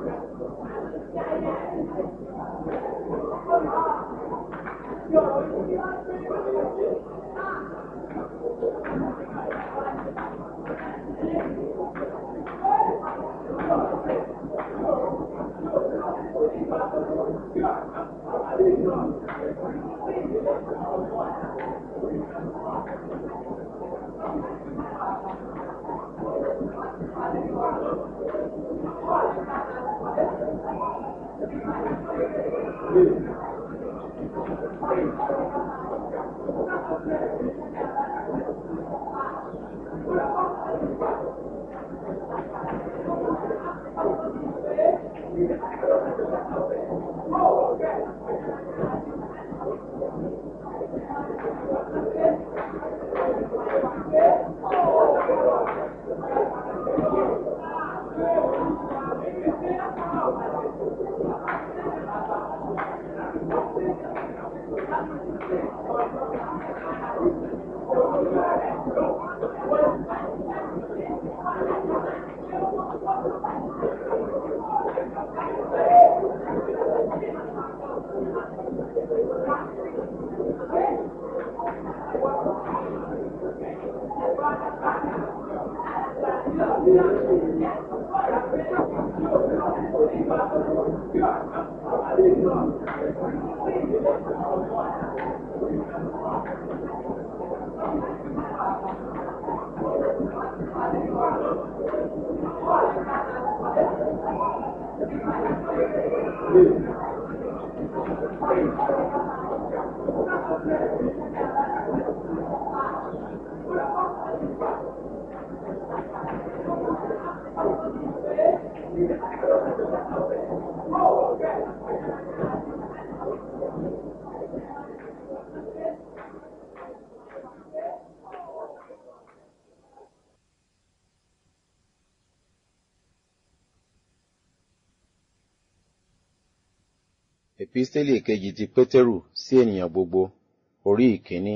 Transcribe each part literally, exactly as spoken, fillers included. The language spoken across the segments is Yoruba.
Episteli ìkejì ti Pétérù sí ènìyàn gbogbo, orí ìkíní.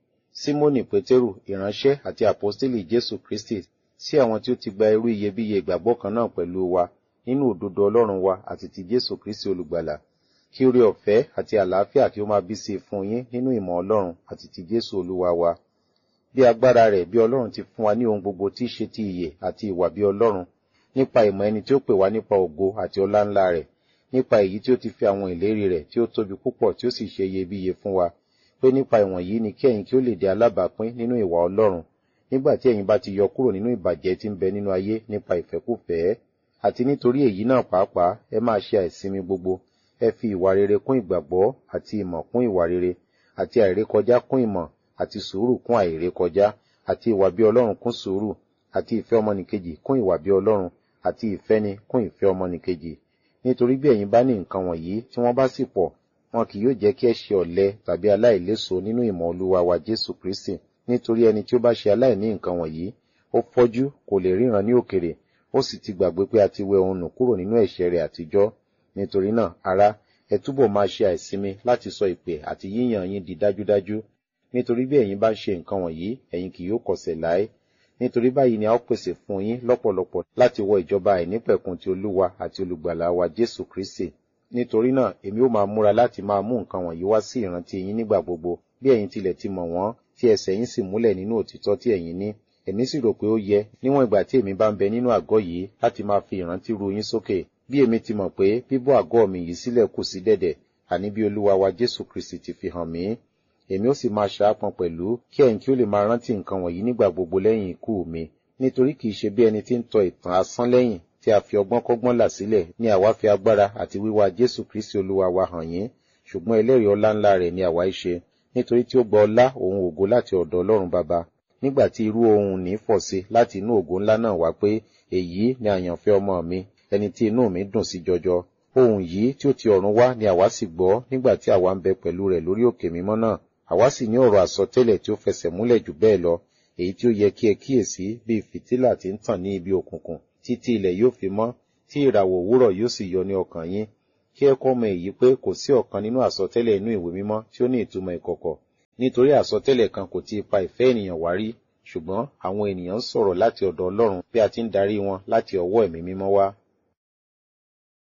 Símónì Pétérù, ìránṣẹ́ àti àpọ́stélì Jésù Kristi, sí àwọn tí ó ti gba irú iyebíye ìgbàgbọ́ kan náà pẹ̀lú wa nínú òdodo Ọlọ́run wa àti ti Jésù Kristi olùgbàlà. Kí oore ọ̀fẹ́ àti àlàáfíà kí ó máa bí sí fún yín nínú ìmọ̀ Ọlọ́run àti ti Jésù Olúwa wa. Bí agbára rẹ̀ bí Ọlọ́run ti fún wa ní ohun gbogbo tí í ṣe ti ìyè àti ìwà bí Ọlọ́run, nípa ìmọ̀ ẹni tí ó pè wá nípa ògo àti ọlá ńlá rẹ̀, nípa èyí tí ó ti fi àwọn ìlérí rẹ̀ tí ó tóbi púpọ̀ tí ó sì ṣe iyebíye fún wa, pé nípa ìwọ̀nyí ni kí ẹ̀yin kí ó lè di alábàápín nínú ìwà Ọlọ́run, nígbà tí ẹ̀yin bá ti yọ kúrò nínú ìbàjẹ́ tí ń bẹ nínú ayé nípa ìfẹ́kúfẹ̀ẹ́. Àti nítorí èyí náà pàápàá ẹ máa ṣe àìsinmi gbogbo, ẹ fi ìwà rere kún ìgbàgbọ́, àti ìmọ̀ kún ìwà rere, àti àìrékọjá kún ìmọ̀, àti sùúrù kún àìrékọjá, àti ìwà bí Ọlọ́run kún sùúrù, àti ìfẹ́ ọmọnìkejì kún ìwà bí Ọlọ́run, àti ìfẹ́ni kún ìfẹ́ ọmọnìkejì. Nítorí bí ẹ̀yin bá ní nǹkan wọ̀nyí tí wọ́n bá sì pọ̀, wọn kì yóò jẹ́ kí ẹ ṣe ọ̀lẹ tàbí aláìléso nínú ìmọ̀ Olúwa wa Jésù Kristi. Nítorí ẹni tí ó bá ṣe aláìní nǹkan wọ̀nyí, ó fọ́jú, kò lè ríran ní òkèrè, ó sì ti gbàgbé pé a ti wẹ òun nù kúrò nínú ẹ̀ṣẹ̀ rẹ̀ àtijọ́. Nítorí náà, ará, ẹ túbọ̀ máa ṣe àìsinmi láti sọ ìpè àti yíyàn yín di dájúdájú. Nítorí bí ẹ̀yin bá ń ṣe nǹkan wọ̀nyí, ẹ̀yin kì yóò kọsẹ̀ láé. Nítorí báyìí ni a ó pèsè fún yín lọ́pọ̀lọpọ̀ láti wọ ìjọba àìnípẹ̀kun ti Olúwa àti olùgbàlà wa Jésù Kristi. Nítorí náà, èmi ó máa múra láti máa mú nǹkan wọ̀nyí wá sí ìrántí yín nígbà gbogbo, bí ẹ̀yin tilẹ̀ ti mọ̀ wọ́n, tí ẹsẹ̀ yín sì múlẹ̀ nínú òtítọ́ tí ẹ̀yin ní. Èmi sì rò pé ó yẹ, níwọ̀n ìgbà tí èmi bá ń bẹ nínú àgọ́ yìí, láti máa fi ìrántí ru yín sókè, bí èmi ti mọ̀ pé bíbọ́ àgọ́ mi yìí sílẹ̀ kù sí dẹ̀dẹ̀, àní bí Olúwa wa Jésù Kristi ti fi hàn mí. Èmi ó sì máa ṣàápọn pẹ̀lú, kí ẹ̀yin kí ó lè máa rántí nǹkan wọ̀nyí nígbà gbogbo lẹ́yìn ikú mi. Nítorí kìí ṣe bí ẹni tí ń tọ ìtàn asán lẹ́yìn, tí a fi ọgbọ́n kọ́gbọ́n là sílẹ̀, ní àwa fi agbára àti wíwá Jésù Kristi Olúwa wa hàn yín, ṣùgbọ́n ẹlẹ́rìí ọlá ńlá rẹ̀ ni àwa í ṣe, nítorí tí ó gba ọlá òun ògo láti ọ̀dọ̀ Ọlọ́run Baba. Nígbà tí irú ohun ní fọ̀ sí láti inú ògo ńlá náà wá pé, èyí ni àyànfẹ́ ọmọ mi, ẹni tí inú mi dùn sí jọjọ. Ohun yìí tí ó ti ọ̀run wá ni àwa sì gbọ́ nígbà tí àwa ń bẹ pẹ̀lú rẹ̀ lórí òkè mímọ́ náà. Àwa sì ní ọ̀rọ̀ àsọtẹ́lẹ̀ tí ó fẹsẹ̀ múlẹ̀ jù bẹ́ẹ̀ lọ, èyí tí ó yẹ kí ẹ kíyèsí bí fìtílà tí ń tàn ní ibi òkùnkùn, títí ilẹ̀ yóò fi mọ́, tí ìràwọ̀ òwúrọ̀ yóò sì yọ ní ọkàn yín. Kí ẹ kọ́ mọ̀ èyí pé kò sí ọ̀kan nínú àsọtẹ́lẹ̀ inú ìwé mímọ́ tí ó ní ìtumọ̀ ìkọ̀kọ̀. Nítorí àsọtẹ́lẹ̀ kan kò ti ipa ìfẹ́ ènìyàn wá rí, ṣùgbọ́n àwọn ènìyàn ń sọ̀rọ̀ láti ọ̀dọ̀ Ọlọ́run bí a ti ń darí wọn láti ọwọ́ Ẹ̀mí mímọ́ wá.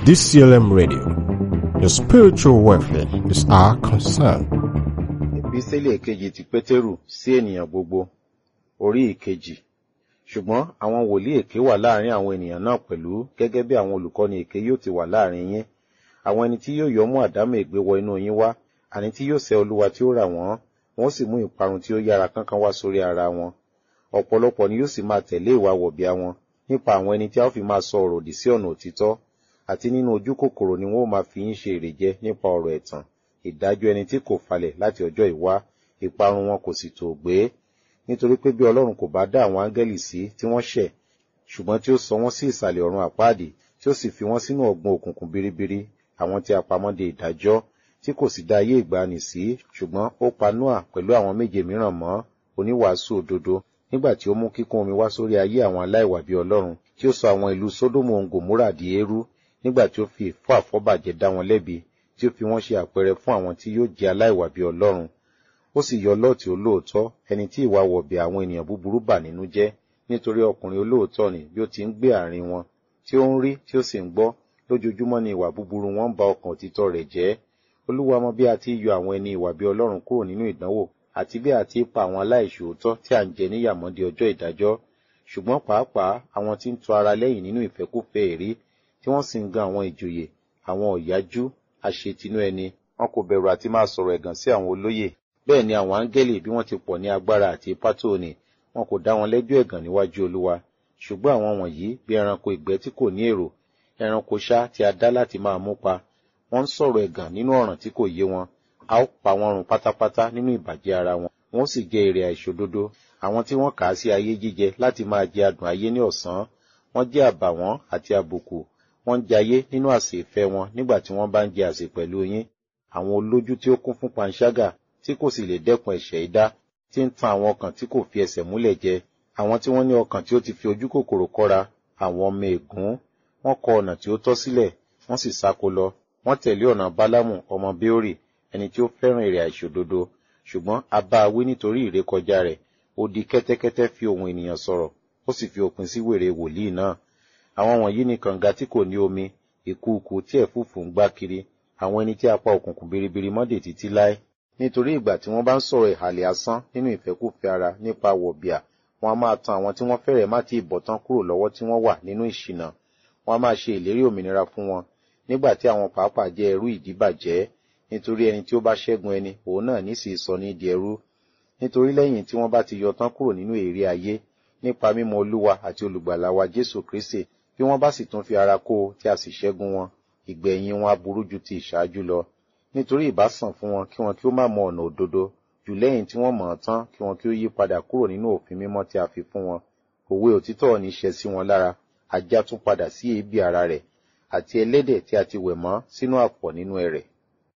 D C L M Radio. Your spiritual welfare is our concern. Epísítélì kejì ti Pétérù sí ènìyàn gbogbo, orí ìkejì. Ṣùgbọ́n àwọn wòlíì èké wà láàrin àwọn ènìyàn náà pẹ̀lú, gẹ́gẹ́ bí àwọn olùkọ́ni èké yóò ti wà láàrin yín. Àwọn ẹni tí yóò yọ mú àdámọ̀ ègbé wọ inú yín wá, àní tí yóò sẹ́ Olúwa tí ó rà wọ́n, wọ́n sì mú ìparun tí ó yára kánkán wá sórí ara wọn. Ọ̀pọ̀lọpọ̀ ni yóò sì máa tẹ̀lé ìwà wọ̀bìà wọn, nípa àwọn ẹni tí a ó fi máa sọ ọ̀rọ̀ òdì sí ọ̀nà òtítọ́, àti nínú ojú kòkòrò ni wọ́n ó máa fi yín ṣe ìrèjẹ nípa ọ̀rọ̀ ẹ̀tàn, ìdájọ́ ẹni tí kò falẹ̀ láti ọjọ́ ìwá, ìparun wọn kò sì tó gbé. Nítorí pé bí Ọlọ́run kò bá dá àwọn áńgẹ́lì sí tí wọ́n ṣẹ̀, ṣùgbọ́n tí ó sọ wọ́n sí ìsàlẹ̀ ọ̀run àpáàdì, tí ó sì fi wọ́n sínú ọ̀gbun òkùnkùn biribiri, àwọn tí a pamọ́ de ìdájọ́, tí kò sì dá ayé ìgbàanì sí, ṣùgbọ́n ó pa Nóà pẹ̀lú àwọn méje mìíràn mọ́, oníwàásù òdodo, nígbà tí ó mú kíkún omi wá sórí ayé àwọn aláìwà bí Ọlọ́run, tí ó sọ àwọn ìlú Sódómù òun Gòmórà di eérú, nígbà tí ó fi ìfọ́ àfọ́bàjẹ́ dá wọn lẹ́bi, tí ó fi wọ́n ṣe àpẹẹrẹ fún àwọn tí yóò jẹ́ aláìwà bí Ọlọ́run. Ó sì yọ Lọ́ọ̀tì olóòótọ́, ẹni tí ìwà wọ̀bìà àwọn ènìyàn búburú bà nínú jẹ́, nítorí ọkùnrin olóòótọ́ ni bí ó ti ń gbé àárín wọn, tí ó ń rí tí ó sì ń gbọ́, lójoojúmọ́ ni ìwà búburú wọn ń ba ọkàn òtítọ́ rẹ̀ jẹ́. Olúwa mọ̀ bí a ti yọ àwọn ẹni ìwà bí Ọlọ́run kúrò nínú ìdánwò, àti bí a ti pa àwọn aláìṣòótọ́ tí à ń jẹ níyàmọ́ di ọjọ́ ìdájọ́. Ṣùgbọ́n pàápàá àwọn tí ń tọ ara lẹ́yìn nínú ìfẹ́kúfẹ̀ẹ́ èrí, tí wọ́n sì ń gan àwọn ìjòyè, àwọn ọ̀yájú, aṣetinú ẹni, wọn kò bẹ̀rù àti máa sọ̀rọ̀ ẹ̀gàn sí àwọn olóyè. Bẹ́ẹ̀ ni àwọn áńgẹ́lì bí wọ́n ti pọ̀ ní agbára àti ipá tó ní, wọn kò dá wọn lẹ́jọ́ ẹ̀gàn níwájú Olúwa. Ṣùgbọ́n àwọn wọ̀nyí bí ẹranko ìgbẹ́ tí kò ní èrò, ẹranko ṣá tí a dá láti máa mú pa. Wọ́n ń sọ̀rọ̀ ẹ̀gàn nínú ọ̀ràn tí kò yé wọn. A ó pa wọn run pátápátá nínú ìbàjẹ́ ara wọn. Wọ́n sì jẹ èrè àìṣòdodo. Àwọn tí wọ́n kà á sí ayé jíjẹ láti máa jẹ adùn ayé ní ọ̀sán. Wọ́n jẹ́ àbàwọ́n àti àbùkù. Wọ́n ń jayé nínú àsè ìfẹ́ wọn nígbà tí wọ́n bá ń jẹ àsè pẹ̀lú yín. Àwọn olójú tí ó kún fún panṣágà, tí kò sì lè dẹ́kun ẹ̀ṣẹ̀ idá, tí ń tan àwọn ọkàn tí kò fi ẹsẹ̀ múlẹ̀ jẹ. Àwọn tí wọ́n ní ọkàn tí ó ti fi ojú kòkòrò kọ́ra, àwọn ọmọ ègún. Wọ́n kọ ọ̀nà tí ó tọ́ sílẹ̀, wọ́n sì sáko lọ. Wọ́n tẹ̀lé ọ̀nà Bálámù ọmọ Béórì, ẹni tí ó fẹ́ràn èrè àìṣòdodo. Ṣùgbọ́n a bá a wí nítorí ìrékọjá rẹ̀. Ó di kẹ́tẹ́kẹ́tẹ́ fi ohùn ènìyàn sọ̀rọ̀, ó sì fi òpin sí wèrè wòlíì náà. Àwọn wọ̀nyí ni kànga tí kò ní omi, ìkùùkù tí ẹ̀fúùfù ń gbá kiri, àwọn ẹni tí a pa òkùnkùn biribiri mọ́dè títí láé. Nítorí ìgbà tí wọ́n bá ń sọ̀rọ̀ ìhàlẹ̀ asán nínú ìfẹ́kúfẹ̀ẹ́ ara nípa wọ̀bìà, wọn a máa tan àwọn tí wọ́n fẹ́rẹ̀ má ti ìbọ̀tán kúrò lọ́wọ́ tí wọ́n wà nínú ìṣìnà. Wọn a máa ṣe ìlérí òmìnira fún wọn, nígbà tí àwọn pàápàá jẹ́ ẹrú ìdíbàjẹ́, nítorí ẹni tí ó bá ṣẹ́gun ẹni, òun náà ní sì sọ ní di ẹrú. Nítorí lẹ́yìn tí wọ́n bá ti yọ tán kúrò nínú èrè ayé, nípa mímọ̀ Olúwa àti olùgbàlà wa Jésù Kristi, bí wọ́n bá sì tún fi ara kó o tí a sì ṣẹ́gun wọn, ìgbẹ̀yìn wọn aburú ju ti ìṣáájú lọ. Nítorí ìbá sàn fún wọn kí wọn kí ó má mọ ọ̀nà òdodo, jù lẹ́yìn tí wọ́n mọ̀ ọ́n tán kí wọn kí ó yí padà kúrò nínú òfin mímọ́ tí a fi fún wọn. Òwe òtítọ́ ní ṣẹ sí wọn lára, ajá tún padà sí èébì ara rẹ̀, àti ẹlẹ́dẹ̀ tí a ti wẹ̀ mọ́ sínú àpọ̀ nínú ẹrẹ̀.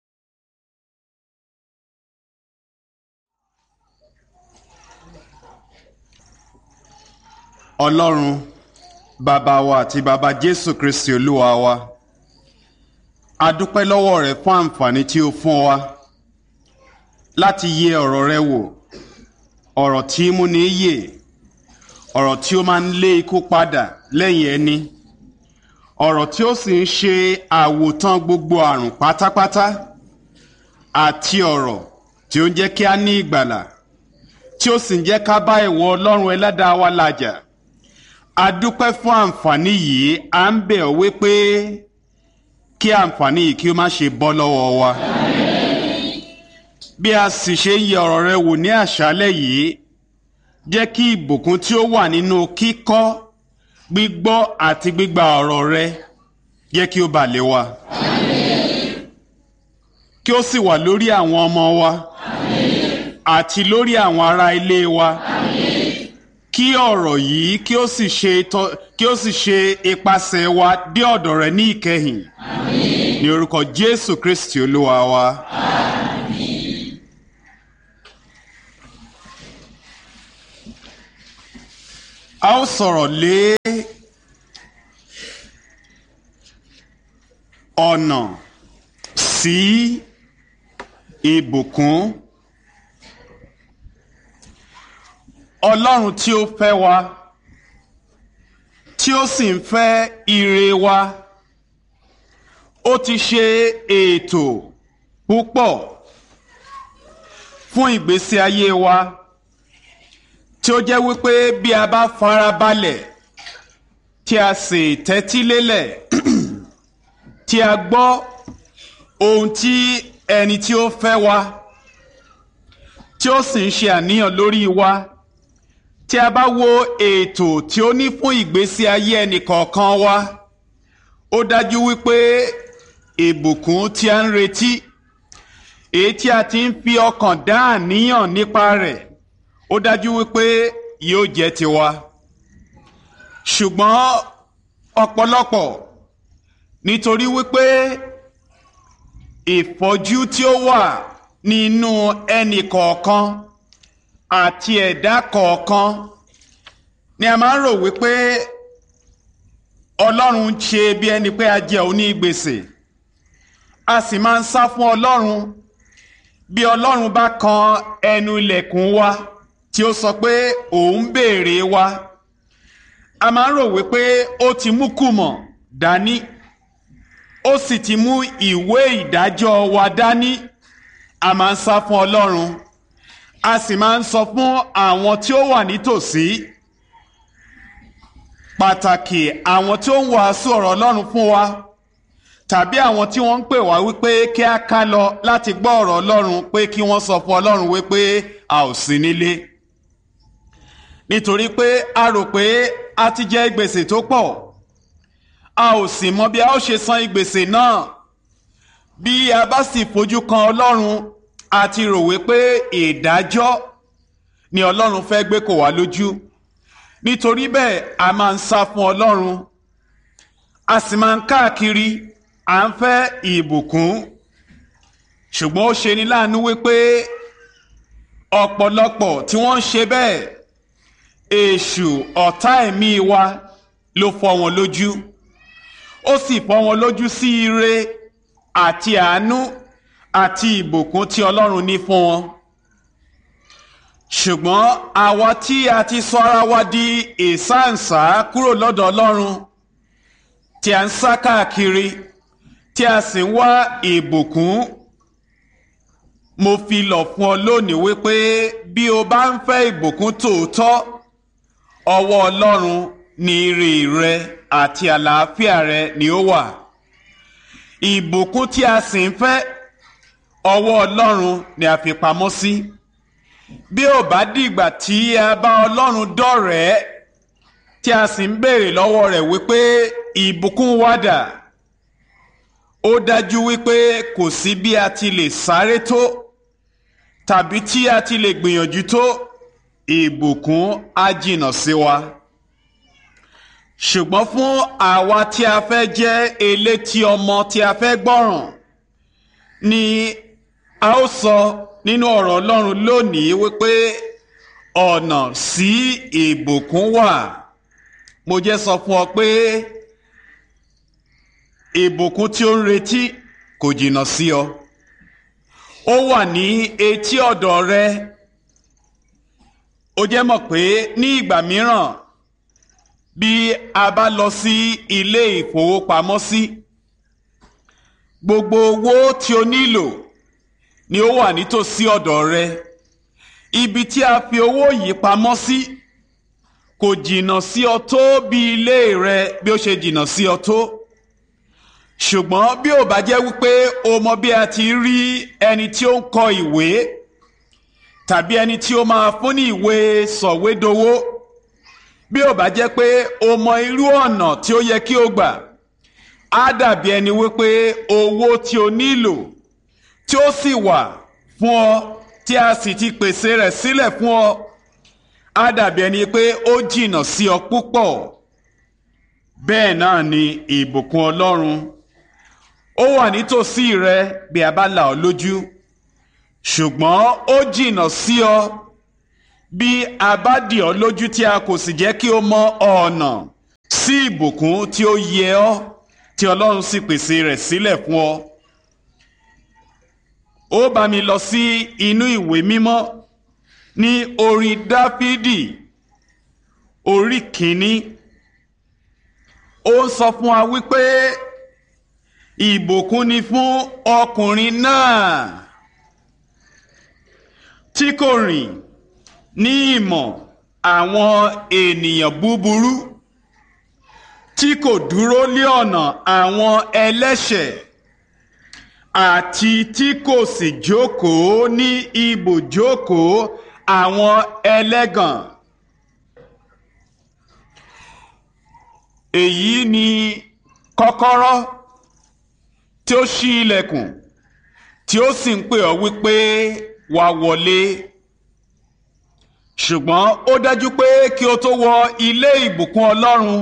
Ọlọ́run, bàbá wa àti bàbá Jésù Kristi Olúwa wa, a dúpẹ́ lọ́wọ́ rẹ fún àǹfààní tí ó fún wa láti yẹ ọ̀rọ̀ rẹ wò, ọ̀rọ̀ tí mú ní yè, ọ̀rọ̀ tí ó máa ń lé ikú padà lẹ́yìn ẹni, ọ̀rọ̀ tí ó sì ń ṣe àwòtán gbogbo àrùn pátápátá, àti ọ̀rọ̀ tí ó ń jẹ́ kí a ní ìgbàlà, tí ó sì ń jẹ́ ká bá ìwọ Ọlọ́run ẹlẹ́dàá wa làjà. A dúpẹ́ fún àǹfààní yìí, à ń bẹ̀ ọ́ wípé kí àǹfààní yìí kí ó má ṣe bọ́ lọ́wọ́ wa. Bí a sì ṣe ń yẹ ọ̀rọ̀ rẹ wò ní àṣálẹ́ yìí, jẹ́ kí ìbùkún tí ó wà nínú kíkọ́, gbígbọ́ àti gbígba ọ̀rọ̀ rẹ jẹ́ kí ó bà lé wa. Kí ó sì wà lórí àwọn ọmọ wa àti lórí àwọn ará ilé wa. Kí ọ̀rọ̀ yìí kí ó sì ṣe kí ó sì ṣe ipasẹ̀ wa dé ọ̀dọ̀ rẹ ní ìkẹyìn. Ní orúkọ Jésù Kristi Olúwa wa. Àmín. A ó sọ̀rọ̀ lé ọ̀nà sí ìbùkún. Ọlọ́run tí ó fẹ́ wa, tí ó sì ń fẹ́ ire wa, ó ti ṣe ètò púpọ̀ fún ìgbésí ayé wa tí ó jẹ́ wípé bí a bá farabalẹ̀ tí a sì tẹ́tí lélẹ̀ tí a gbọ́ ohun tí ẹni tí ó fẹ́ wa tí ó sì ń ṣe àníyàn lórí wa tí a bá wo ètò tí ó ní fún ìgbésí ayé ẹnìkọ̀ọ̀kan wa ó dájú wípé ìbùkún tí a ń retí èyí tí a ti ń fi ọkàn dá àníyàn nípa rẹ̀ ó dájú wípé yóò jẹ́ tiwa ṣùgbọ́n ọ̀pọ̀lọpọ̀ nítorí wípé ìfọ́jú tí ó wà nínú ẹnì kọ̀ọ̀kan àti ẹ̀dá kọ̀ọ̀kan ni a máa ń rò wípé Ọlọ́run ṣe bí ẹni pé a jẹ́ oní gbèsè a sì máa ń sá fún Ọlọ́run bí Ọlọ́run bá kan ẹnu ilẹ̀kùn wa tí ó sọ pé òun béèrè wa a máa ń rò wípé ó ti mú kùmọ̀ dání ó sì ti mú ìwé ìdájọ́ wa dání a máa ń sá fún Ọlọ́run a sì máa ń sọ fún àwọn tí ó wà nítòsí pàtàkì àwọn tí ó ń wàásù ọ̀rọ̀ Ọlọ́run fún wa tàbí àwọn tí wọ́n ń pè wá wípé kí a ká lọ láti gbọ́ ọ̀rọ̀ Ọlọ́run pé kí wọ́n sọ fún Ọlọ́run wípé a ò sí nílé nítorí pé a rò pé a ti jẹ gbèsè tó pọ̀ a ò sì mọ bí a ó ṣe san gbèsè náà bí a bá sì fojú kan Ọlọ́run a ti rò wípé ìdájọ́ ni Ọlọ́run fẹ́ gbé kò wá lójú nítorí bẹ́ẹ̀ a máa ń sá fún Ọlọ́run a sì máa ń káàkiri à ń fẹ́ ìbùkún ṣùgbọ́n ó ṣe ní láàánú wípé ọ̀pọ̀lọpọ̀ tí wọ́n ń ṣe bẹ́ẹ̀ èṣù ọ̀tá ẹ̀mí wa ló fọ́ wọn lójú ó sì fọ́ wọn lójú sí ire àti àánú àti ìbùkún tí Ọlọ́run ní fún wọn ṣùgbọ́n àwa tí a ti sọ ara wa di ìsáǹsá kúrò lọ́dọ̀ Ọlọ́run tí a ń sá káàkiri tí a sì ń wá ìbùkún mo fi lọ̀ fún ọ lónìí wípé bí o bá ń fẹ́ ìbùkún tòótọ́ ọwọ́ Ọlọ́run ní ire rẹ àti àlàáfíà rẹ ni ó wà ìbùkún tí a sì ń fẹ́ ọwọ́ Ọlọ́run ni a fi pamọ́ sí bí ó bá dìgbà tí a bá Ọlọ́run dọ̀rẹ́ tí a sì ń béèrè lọ́wọ́ rẹ̀ wípé ìbùkún wa dà ó dájú wípé kò sí bí a ti lè sáré tó tàbí tí a ti lè gbìyànjú tó ìbùkún á jìnnà sí wa ṣùgbọ́n fún àwa tí a fẹ́ jẹ́ elétí ọmọ tí a fẹ́ gbọ́ràn ni a ó sọ nínú ọ̀rọ̀ Ọlọ́run lónìí wípé ọ̀nà sí ìbùkún wà mo jẹ́ sọ fún ọ pé ìbùkún tí ó ń retí kò jìnnà sí ọ ó wà ní etí ọ̀dọ̀ rẹ ó jẹ́ mọ̀ pé ní ìgbà mìíràn bí a bá lọ sí ilé ìfowópamọ́sí gbogbo owó tí o nílò ni ó wà nítòsí ọ̀dọ̀ rẹ ibi tí a fi owó yìí pamọ́ sí kò jìnnà sí ọ tó bí ilé rẹ bí ó ṣe jìnnà sí ọ tó ṣùgbọ́n bí ó bá jẹ́ wípé o mọ bí a ti rí ẹni tí ó ń kọ ìwé tàbí ẹni tí ó máa fún ní ìwé sọ̀wédowó bí ó bá jẹ́ pé o mọ irú ọ̀nà tí ó yẹ kí o gbà á dàbí ẹni wípé owó tí o nílò tí ó sì wà fún ọ tí a sì ti pèsè rẹ̀ sílẹ̀ fún ọ á dàbí ẹni pé ó jìnnà sí ọ púpọ̀ bẹ́ẹ̀ náà ni ìbùkún Ọlọ́run ó wà nítòsí rẹ bí a bá là ọ́ lójú ṣùgbọ́n ó jìnnà sí ọ bí a bá dì ọ́ lójú tí a kò sì jẹ́ kí o mọ ọ̀nà sí ìbùkún tí ó yẹ ọ́ tí Ọlọ́run sì pèsè rẹ̀ sílẹ̀ fún ọ. Ó bá mi lọ sí inú ìwé mímọ́ ní orin Dáfídì orí kìíní ó ń sọ fún wa wípé ìbùkún ni fún ọkùnrin náà tí kò rìn ní ìmọ̀ àwọn ènìyàn búburú, tí kò dúró lé ọ̀nà àwọn ẹlẹ́ṣẹ̀, àti tí kò sì jókòó ní ibùjókòó àwọn ẹlẹ́gàn. Èyí ni kọ́kọ́rọ́ tí ó ṣí ilẹ̀kùn tí ó sì ń pè ọ́ wípé wá wọlé. Ṣùgbọ́n ó dájú pé kí o tó wọ ilé ìbùkún Ọlọ́run,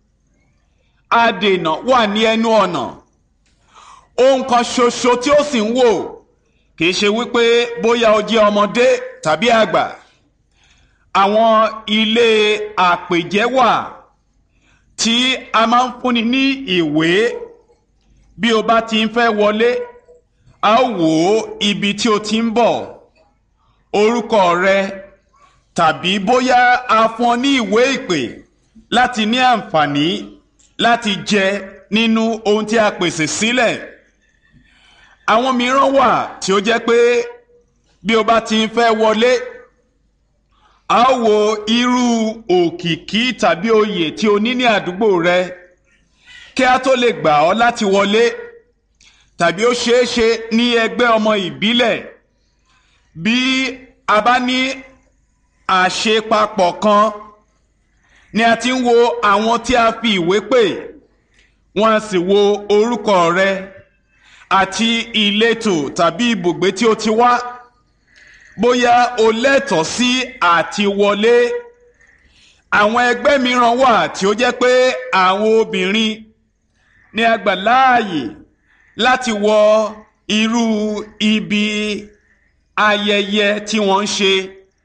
adènà wà ní ẹnu ọ̀nà. Ohun kan ṣoṣo tí ó sì ń wò kìí ṣe wípé bóyá o jẹ́ ọmọdé tàbí àgbà. Àwọn ilé àpèjẹ wà tí a máa ń fúnni ní ìwé. Bí o bá ti ń fẹ́ wọlé, a ó wò ó ibi tí o ti ń bọ̀, orúkọ rẹ, tàbí bóyá a fún ọ ní ìwé ìpè láti ní àǹfààní láti jẹ nínú ohun tí a pèsè sílẹ̀. Àwọn mìíràn wà tí ó jẹ́ pé bí o bá ti ń fẹ́ wọlé, a ó wo irú òkìkí tàbí oyè tí o ní ní àdúgbò rẹ kí a tó lè gbà ọ́ láti wọlé. Tàbí ó ṣeé ṣe ní ẹgbẹ́ ọmọ ìbílẹ̀, bí a bá ní àṣepapọ̀ kan ni a ti ń wo àwọn tí a fi ìwé pè, wọ́n á sì wo orúkọ rẹ àti ìletò tàbí ibùgbé tí o ti wá, bóyá o lẹ́tọ̀ọ́ sí àti wọlé. Àwọn ẹgbẹ́ mìíràn wà tí ó jẹ́ pé àwọn obìnrin ní a gbà láàyè láti wọ irú ibi ayẹyẹ tí wọ́n ń ṣe.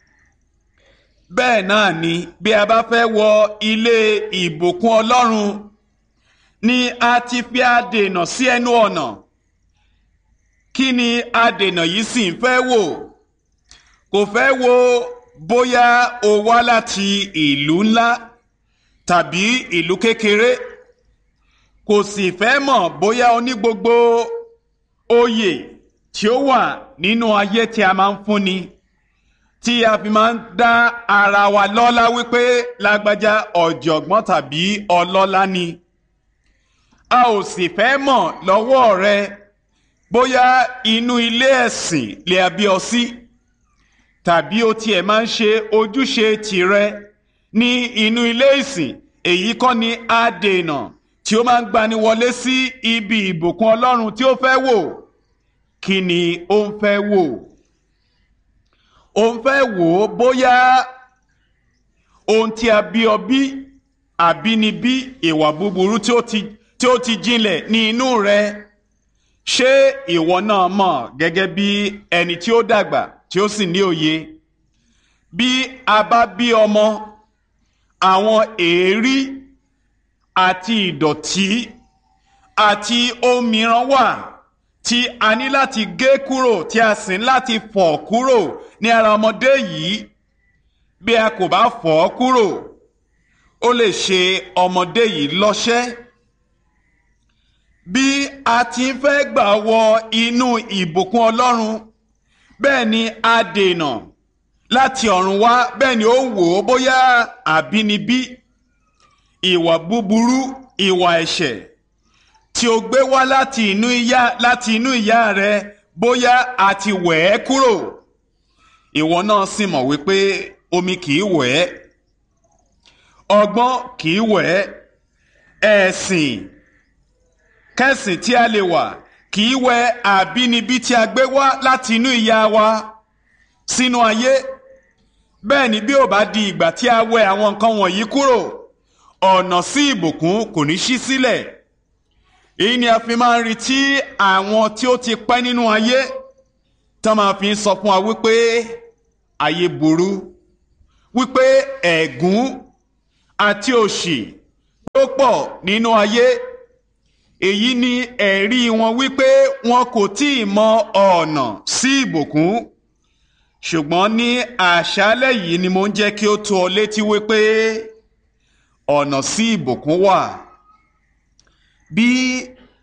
Bẹ́ẹ̀ náà ni bí a bá fẹ́ wọ ilé ìbùkún Ọlọ́run, ni a ti fi adènà sí ẹnu ọ̀nà. Kí ni adènà yìí sì ń fẹ́ wò? Kò fẹ́ wo bóyá o wá láti ìlú ńlá tàbí ìlú kékeré. Kò sì fẹ́ mọ̀ bóyá o ní gbogbo oyè tí ó wà nínú ayé tí a máa ń fúnni, tí a fi máa ń dá ara wa lọ́lá wípé lágbájá ọ̀jọ̀gbọ́n tàbí ọlọ́lá ni. A ò sì fẹ́ mọ̀ lọ́wọ́ rẹ bóyá inú ilé ẹ̀sìn lè a bí ọ sí, tàbí o tiẹ̀ máa ń ṣe ojúṣe tìrẹ ní inú ilé ìsìn. Èyí kọ́ ni adènà tí ó máa ń gbani wọlé sí ibi ìbùkún Ọlọ́run tí ó fẹ́ wò. Kí ni ó ń fẹ́ wò? Ó ń fẹ́ wò ó bóyá ohun tí a bí ọ bí, àbínibí, ìwà búburú tí ó ti tí ó ti jinlẹ̀ ní inú rẹ, ṣé ìwọ náà mọ̀ gẹ́gẹ́ bí ẹni tí ó dàgbà tí ó sì ní òye? Bí a bá bí ọmọ, àwọn èérí àti ìdọ̀tí àti ohun mìíràn wà tí a ní láti gé kúrò, tí a sì ní láti fọ̀ kúrò ní ara ọmọdé yìí. Bí a kò bá fọ̀ kúrò, ó lè ṣe ọmọdé yìí lọ́ṣẹ́. Bí a ti ń fẹ́ gbà wọ inú ìbùkún Ọlọ́run, bẹ́ẹ̀ ni adènà láti ọ̀run wá, bẹ́ẹ̀ ni ó wò ó bóyá àbínibí, ìwà búburú, ìwà ẹ̀ṣẹ̀ tí o gbé wá láti inú ìyá láti inú ìyá rẹ, bóyá a ti wẹ̀ ẹ́ kúrò. Ìwọ náà sì mọ̀ wípé omi kìí wẹ̀ ẹ́, ọgbọ́n kìí wẹ̀ ẹ́, ẹ̀sìn kẹ́sìn tí a lè wà kìí wẹ̀ àbínibí tí a gbé wá láti inú ìyá wa sínú ayé. Bẹ́ẹ̀ ni bí ò bá di ìgbà tí a wẹ̀ àwọn nǹkan wọ̀nyí kúrò, ọ̀nà sí ìbùkún kò ní ṣí sílẹ̀. Èyí ni a fi máa ń rí tí àwọn tí ó ti pẹ́ nínú ayé tán máa fi ń sọ fún wa wípé ayé burú, wípé ẹ̀gún àti òṣì ló pọ̀ nínú ayé. Èyí ni ẹ̀rí wọn wípé wọn kò tíì mọ ọ̀nà sí ìbùkún. Ṣùgbọ́n ní àṣálẹ́ yìí ni mo ń jẹ́ kí ó tó ọ létí wípé ọ̀nà sí ìbùkún wà. Bí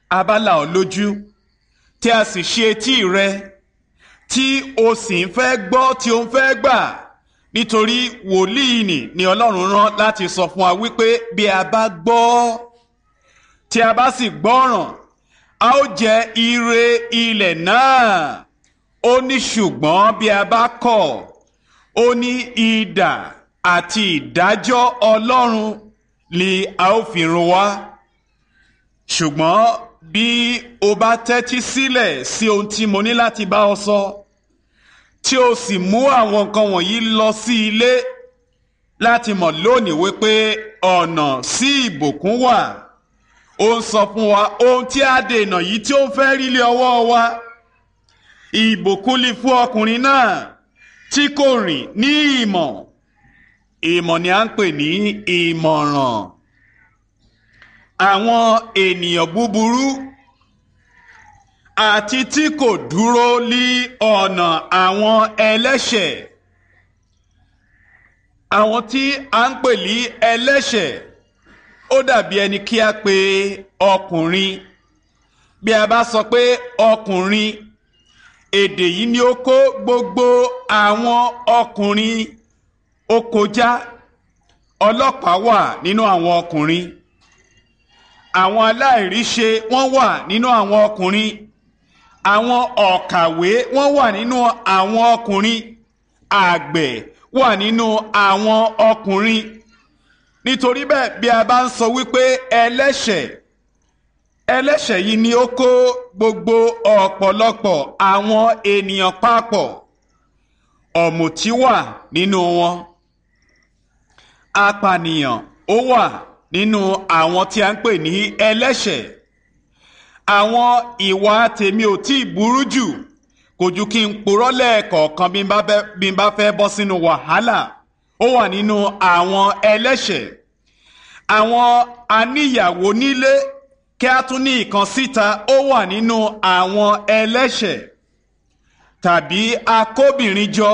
a bá là ọ́ lójú tí a sì ṣe etí rẹ tí o sì ń fẹ́ gbọ́ tí o ń fẹ́ gbà, nítorí wòlíì nì ni Ọlọ́run rán láti sọ fún wa wípé bí a bá gbọ́ tí a bá sì gbọ́ràn a ó jẹ ire ilẹ̀ náà. Ó ní ṣùgbọ́n bí a bá kọ̀, ó ní idà àti ìdájọ́ Ọlọ́run ni a ó fi run wá. Ṣùgbọ́n bí o bá tẹ́tí sílẹ̀ sí ohun tí mo ní láti bá ọ sọ, tí o sì mú àwọn nǹkan wọ̀nyí lọ sí ilé láti mọ̀ lónìí wípé ọ̀nà sí ìbùkún wà. Ó ń sọ fún wa ohun tí a dènà yìí tí ó ń fẹ́ rí lé ọwọ́ wa. Ìbùkún lè fún ọkùnrin náà tí kò rìn ní ìmọ̀. Ìmọ̀ ni a ń pè ní ìmọ̀ràn. Àwọn ènìyàn búburú àti tí kò dúró lí ọ̀nà àwọn ẹlẹ́ṣẹ̀. Àwọn tí a ń pè ní ẹlẹ́ṣẹ̀, ó dàbí ẹni kí a pè ọkùnrin. Bí a bá sọ pé ọkùnrin, èdè yìí ni ó kó gbogbo àwọn ọkùnrin ó kọjá. Ọlọ́pàá wà nínú àwọn ọkùnrin, àwọn aláìríṣe wọ́n wà nínú àwọn ọkùnrin, àwọn ọ̀kàwé wọ́n wà nínú àwọn ọkùnrin, àgbẹ̀ wà nínú àwọn ọkùnrin. Nítorí bẹ́ẹ̀ bí a bá ń sọ wípé ẹlẹ́ṣẹ̀, ẹlẹ́ṣẹ̀ yìí ni ó kó gbogbo ọ̀pọ̀lọpọ̀ àwọn ènìyàn papọ̀. Ọ̀mùtí wà nínú wọn, apànìyàn ó wà nínú àwọn tí a ń pè ní ẹlẹ́ṣẹ̀. Àwọn ìwà tèmi ò tí ì burú jù, kò ju kí n purọ́ lẹ́ẹ̀kọ̀ọ̀kan bí n bá fẹ́ bọ́ sínú wàhálà, ó wà nínú àwọn ẹlẹ́ṣẹ̀. Àwọn aníyàwó nílé kí a tún ní ìkan síta, ó wà nínú àwọn ẹlẹ́ṣẹ̀. Tàbí akóbìnrin jọ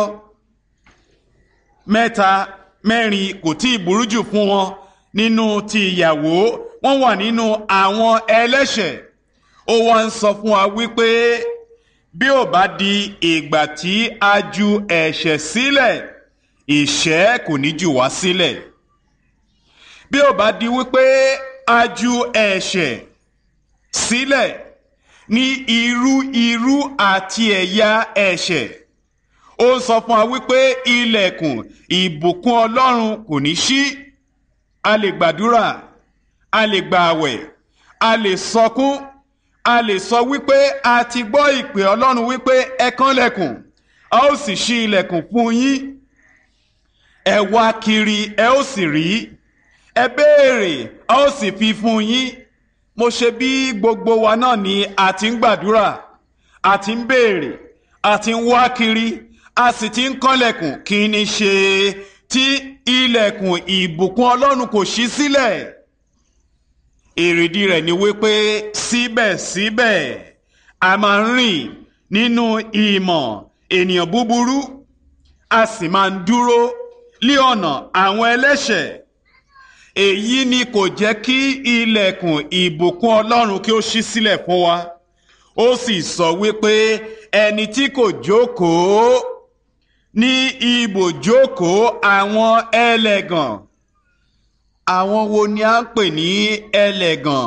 mẹ́ta mẹ́rin, kò tí ì burú jù fún wọn nínú ti ìyàwó, wọ́n wà nínú àwọn ẹlẹ́ṣẹ̀. Ó wá ń sọ fún wa wípé bí ó bá di ìgbà tí a ju ẹ̀ṣẹ̀ sílẹ̀, ìṣẹ́ kò ní jù wá sílẹ̀. Bí ó bá di wípé a ju ẹ̀ṣẹ̀ sílẹ̀ ní irú irú àti ẹ̀yà ẹ̀ṣẹ̀, ó ń sọ fún wa wípé ilẹ̀kùn ìbùkún Ọlọ́run kò ní ṣí. A lè gbàdúrà, a lè gba àwẹ̀, a lè sọkún, a lè sọ wípé a ti gbọ́ ìpè Ọlọ́run wípé ẹ kànlẹ̀kùn, a ó sì ṣí ilẹ̀kùn fún yín. Ẹ wá kiri, ẹ ó sì rí. Ẹ béèrè, a ó sì fi fún yín. Mo ṣe bí gbogbo wa náà ni a ti ń gbàdúrà, a ti ń béèrè, a ti ń wá kiri, a sì ti ń kànlẹ̀kùn. Kí ni ṣe tí ilẹ̀kùn ìbùkún Ọlọ́run kò ṣí sílẹ̀? Èrèdí rẹ̀ ni wípé síbẹ̀síbẹ̀ a máa ń rìn nínú ìmọ̀ ènìyàn búburú, a sì máa ń dúró lí ọ̀nà àwọn ẹlẹ́ṣẹ̀. Èyí ni kò jẹ́ kí ilẹ̀kùn ìbùkún Ọlọ́run kí ó ṣí sílẹ̀ fún wa. Ó sì sọ wípé ẹni tí kò jókòó ní ibùjókòó àwọn ẹlẹ́gàn. Àwọn wo ni a ń pè ní ẹlẹ́gàn?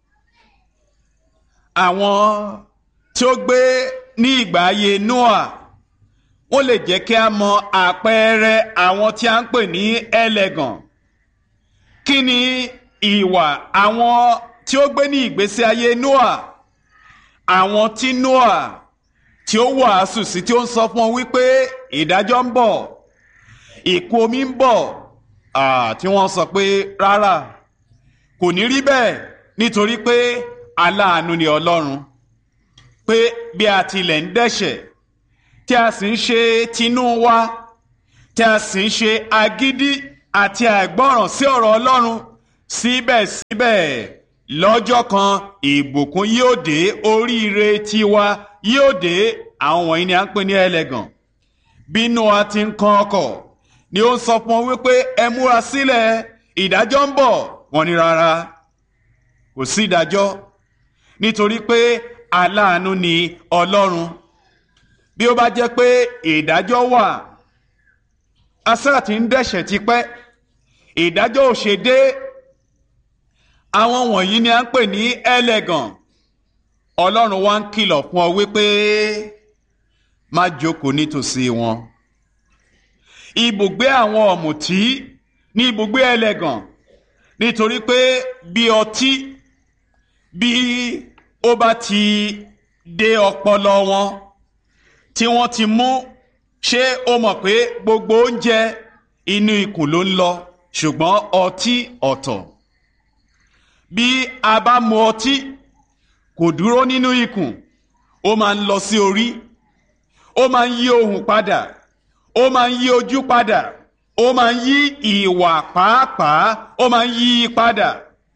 Àwọn tí ó gbé ní ìgbà ayé Nóà. Wọ́n lè jẹ́ kí a mọ àpẹẹrẹ àwọn tí a ń pè ní ẹlẹ́gàn. Kí ni ìwà àwọn tí ó gbé ní ìgbésí ayé Nóà? Àwọn tí Nóà tí ó wàásù sí, tí ó ń sọ fún wọn wípé ìdájọ́ ń bọ̀, ìkún omi ń bọ̀, tí wọ́n sọ pé rárá, kò ní rí bẹ́ẹ̀, nítorí pé aláàánú ni Ọlọ́run, pé bí a tilẹ̀ ń dẹ́ṣẹ̀, tí a sì ń ṣe tinú wa, tí a sì ń ṣe agídí àti àìgbọ́ràn sí ọ̀rọ̀ Ọlọ́run, síbẹ̀síbẹ̀ lọ́jọ́ kan ìbùkún yóò dé, oríire tiwa yóò dé. Àwọn wọ̀nyí ni a ń pè ní ẹlẹ́gàn. Bí Nóà ti ń kan ọkọ̀ ni ó ń sọ fún wọn wípé ẹ múra sílẹ̀, ìdájọ́ ń bọ̀. Wọ́n ní rárá, kò sí ìdájọ́, nítorí pé aláàánú ni Ọlọ́run. Bí ó bá jẹ́ pé ìdájọ́ wà, asáà tí ń dẹ̀ṣẹ̀ tipẹ́, ìdájọ́ ò ṣe dé, àwọn wọ̀nyí ni a ń pè ní ẹlẹ́gàn. Ọlọ́run wá ń kìlọ̀ fún ọ wípé má jókòó nítòsí wọn. Ibùgbé àwọn ọ̀mùtí ní ibùgbé ẹlẹ́gàn, nítorí pé bí ọtí bí ó bá ti dé ọpọlọ wọn tí wọ́n ti mú, ṣé o mọ̀ pé gbogbo oúnjẹ inú ikùn ló ń lọ, ṣùgbọ́n ọtí ọ̀tọ̀. Bí a bá mu ọtí kò dúró nínú ikùn, ó máa ń lọ sí orí, ó máa ń yí ohùn padà, ó máa ń yí ojú padà, ó máa ń yí ìwà pàápàá, ó máa ń yí padà.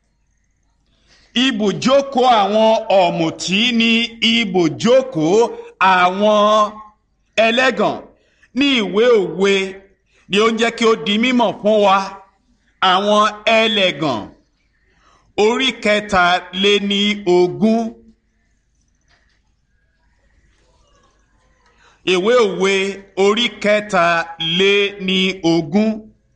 Ibùjókòó àwọn ọ̀mùtí ni ibùjókòó àwọn ẹlẹ́gàn. Ní ìwé Òwe ni ó ń jẹ́ kí ó di mímọ̀ fún wa àwọn ẹlẹ́gàn orí kẹta lé ní ogún. Ìwé Òwe orí kẹta lé ní ogún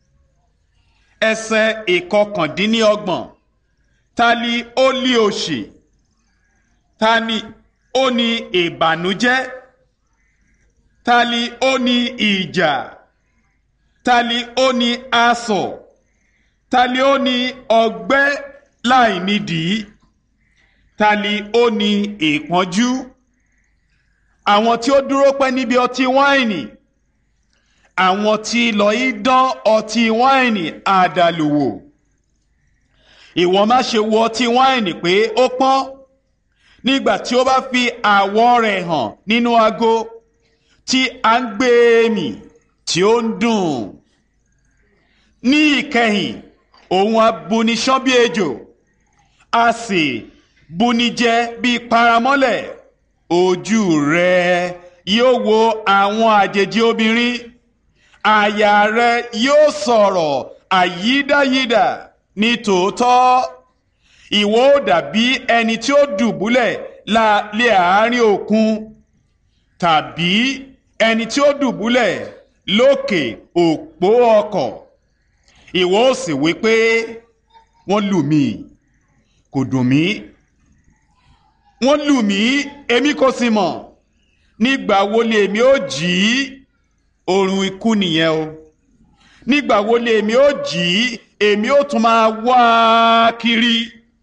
ẹsẹ̀ ìkọkàndínlọ́gbọ̀n. Ta ni ó lé òṣì? Ta ni ó ní ìbànújẹ́? Ta ni ó ní ìjà? Ta ni ó ní asọ̀? Ta ni ó ní ọgbẹ́ láì nídìí? Ta ni ó ní ìpọ́njú? Àwọn tí ó dúró pẹ́ níbi ọtí wáìnì, àwọn tí lọ í dán ọtí wáìnì àdàlù wò. Ìwọ má ṣe wo ọtí wáìnì pé ó pọ́n, nígbà tí ó bá fi àwọ̀ rẹ̀ hàn nínú ago tí a ń gbé mì tí ó ń dùn. Ní ìkẹyìn òun á buni ṣán bí ejò, a sì buni jẹ bí paramọ́lẹ̀. Ojú rẹ yóò wo àwọn àjèjì obìnrin, àyà rẹ yóò sọ̀rọ̀ àyídáyídà. Ní tòótọ́ ìwọ ó dàbí ẹni tí ó dùbúlẹ̀ lé àárín òkun, tàbí ẹni tí ó dùbúlẹ̀ lókè òpó ọkọ̀. Ìwọ ó sì wí pé wọ́n lù mí, kò dùn mí. Wọ́n lù mí, èmi kò sì mọ̀. Nígbà wo ni èmi ó jí? Oorun ikú nìyẹn o. Nígbà wo ni èmi ó jí? Èmi ó tún máa wá kiri.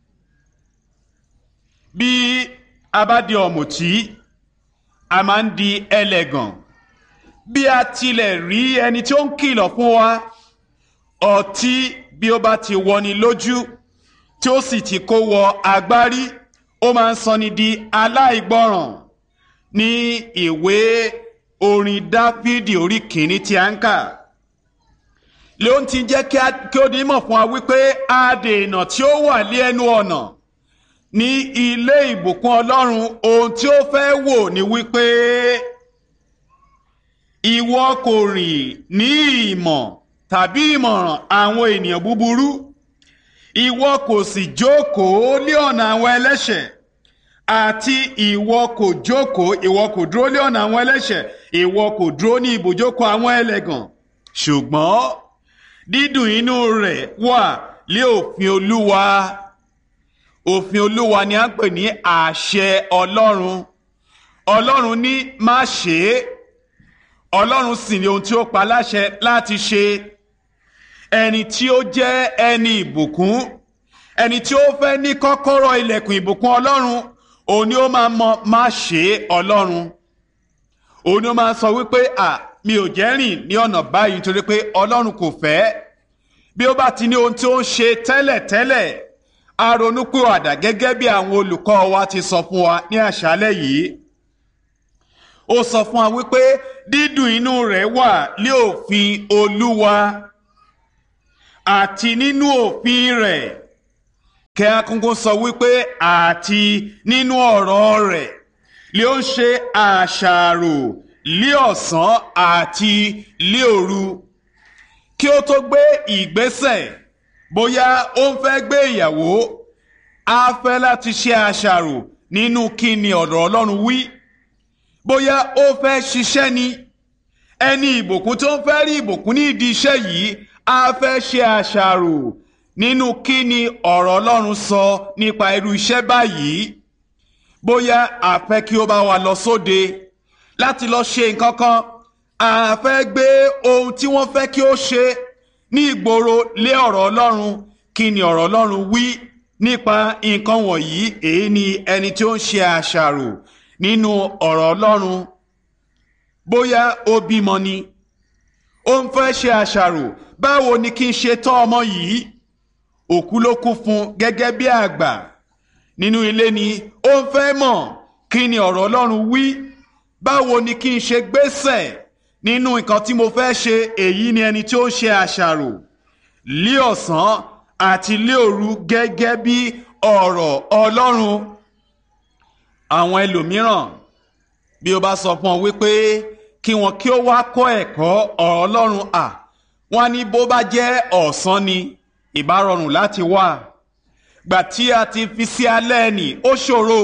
Bí a bá di ọ̀mùtí, a máa ń di ẹlẹ́gàn. Bí a tilẹ̀ rí ẹni tí ó ń kìlọ̀ fún wa, ọtí bí ó bá ti wọni lójú tí ó sì ti kó wọ agbárí, ó máa ń sọni di aláìgbọràn. Ní ìwé orin Dáfídì orí kìíní tí a ń kà, ló ń ti jẹ́ kí ó di mọ̀ fún wa wípé adènà tí ó wà lé ẹnu ọ̀nà ní ilé ìbùkún Ọlọ́run, ohun tí ó fẹ́ wò ni wípé ìwọ kò rìn ní ìmọ̀ tàbí ìmọ̀ràn àwọn ènìyàn búburú, ìwọ kò sì jókòó lé ọ̀nà àwọn ẹlẹ́ṣẹ̀, àti ìwọ kò jókòó, ìwọ kò dúró lé ọ̀nà àwọn ẹlẹ́ṣẹ̀, ìwọ kò dúró ní ibùjókòó àwọn ẹlẹ́gàn. Ṣùgbọ́n dídùn inú rẹ̀ wà lé òfin Olúwa. Òfin Olúwa ni a ń pè ní àṣẹ Ọlọ́run. Ọlọ́run ní má ṣe é, Ọlọ́run sì ní ohun tí ó pa láṣẹ láti ṣe. Ẹni tí ó jẹ́ ẹni ìbùkún, ẹni tí ó fẹ́ ní kọ́kọ́rọ́ ilẹ̀kùn ìbùkún Ọlọ́run, òun ni ó máa mọ má ṣe Ọlọ́run. Òun ni ó máa sọ wípé à mi ò jẹ́ rìn ní ọ̀nà báyìí nítorí pé Ọlọ́run kò fẹ́. Bí ó bá ti ní ohun tí ó ń ṣe tẹ́lẹ̀tẹ́lẹ̀, a ronúpìwàdà gẹ́gẹ́ bí àwọn olùkọ́ wa ti sọ fún wa ní àṣálẹ́ yìí. Ó sọ fún wa wípé dídùn inú rẹ̀ wà lé òfin Olúwa, àti nínú òfin rẹ̀ kí a kúnkún sọ wípé àti nínú ọ̀rọ̀ rẹ̀ lé ó ń ṣe àṣàrò lé ọ̀sán àti lé òru. Kí ó tó gbé ìgbésẹ̀ bóyá ó ń fẹ́ gbé ìyàwó, á fẹ́ láti ṣe àṣàrò nínú kí ni ọ̀rọ̀ Ọlọ́run wí, bóyá ó fẹ́ ṣiṣẹ́ ni. Ẹni ìbùkún tó ń fẹ́ rí ìbùkún ní ìdí iṣẹ́ yìí á fẹ́ ṣe àṣàrò nínú kí ni ọ̀rọ̀ Ọlọ́run sọ nípa irú iṣẹ́ báyìí. Bóyá a fẹ́ kí ó bá wa lọ sóde láti lọ ṣe nǹkan kan, a fẹ́ gbé ohun tí wọ́n fẹ́ kí ó ṣe ní ìgboro lé ọ̀rọ̀ Ọlọ́run. Kí ni ọ̀rọ̀ Ọlọ́run wí nípa nǹkan wọ̀nyí? Èyí ni ẹni tí ó ń ṣe àṣàrò nínú ọ̀rọ̀ Ọlọ́run. Bóyá ó bímọ ni, ó ń fẹ́ ṣe àṣàrò, báwo ni kí n ṣe tọ́ ọmọ yìí? Òkú ló kú fún gẹ́gẹ́ bí àgbà nínú ilé ni, ó ń fẹ́ mọ̀ kí ni ọ̀rọ̀ Ọlọ́run wí, báwo ni kí n ṣe gbésẹ̀ nínú nǹkan tí mo fẹ́ ṣe. Èyí ni ẹni tí ó ń ṣe àṣàrò lí ọ̀sán àti lí òru gẹ́gẹ́ bí ọ̀rọ̀ Ọlọ́run. Àwọn ẹlòmíràn, bí o bá sọ fún ọ wípé kí wọn kí ó wá kọ́ ẹ̀kọ́ ọ̀rọ̀ Ọlọ́run, à wọ́n ní bó bá jẹ́ ọ̀sán ni ìbá rọrùn láti wá, gbà tí a ti fi sí alẹ́ ni ó ṣòro.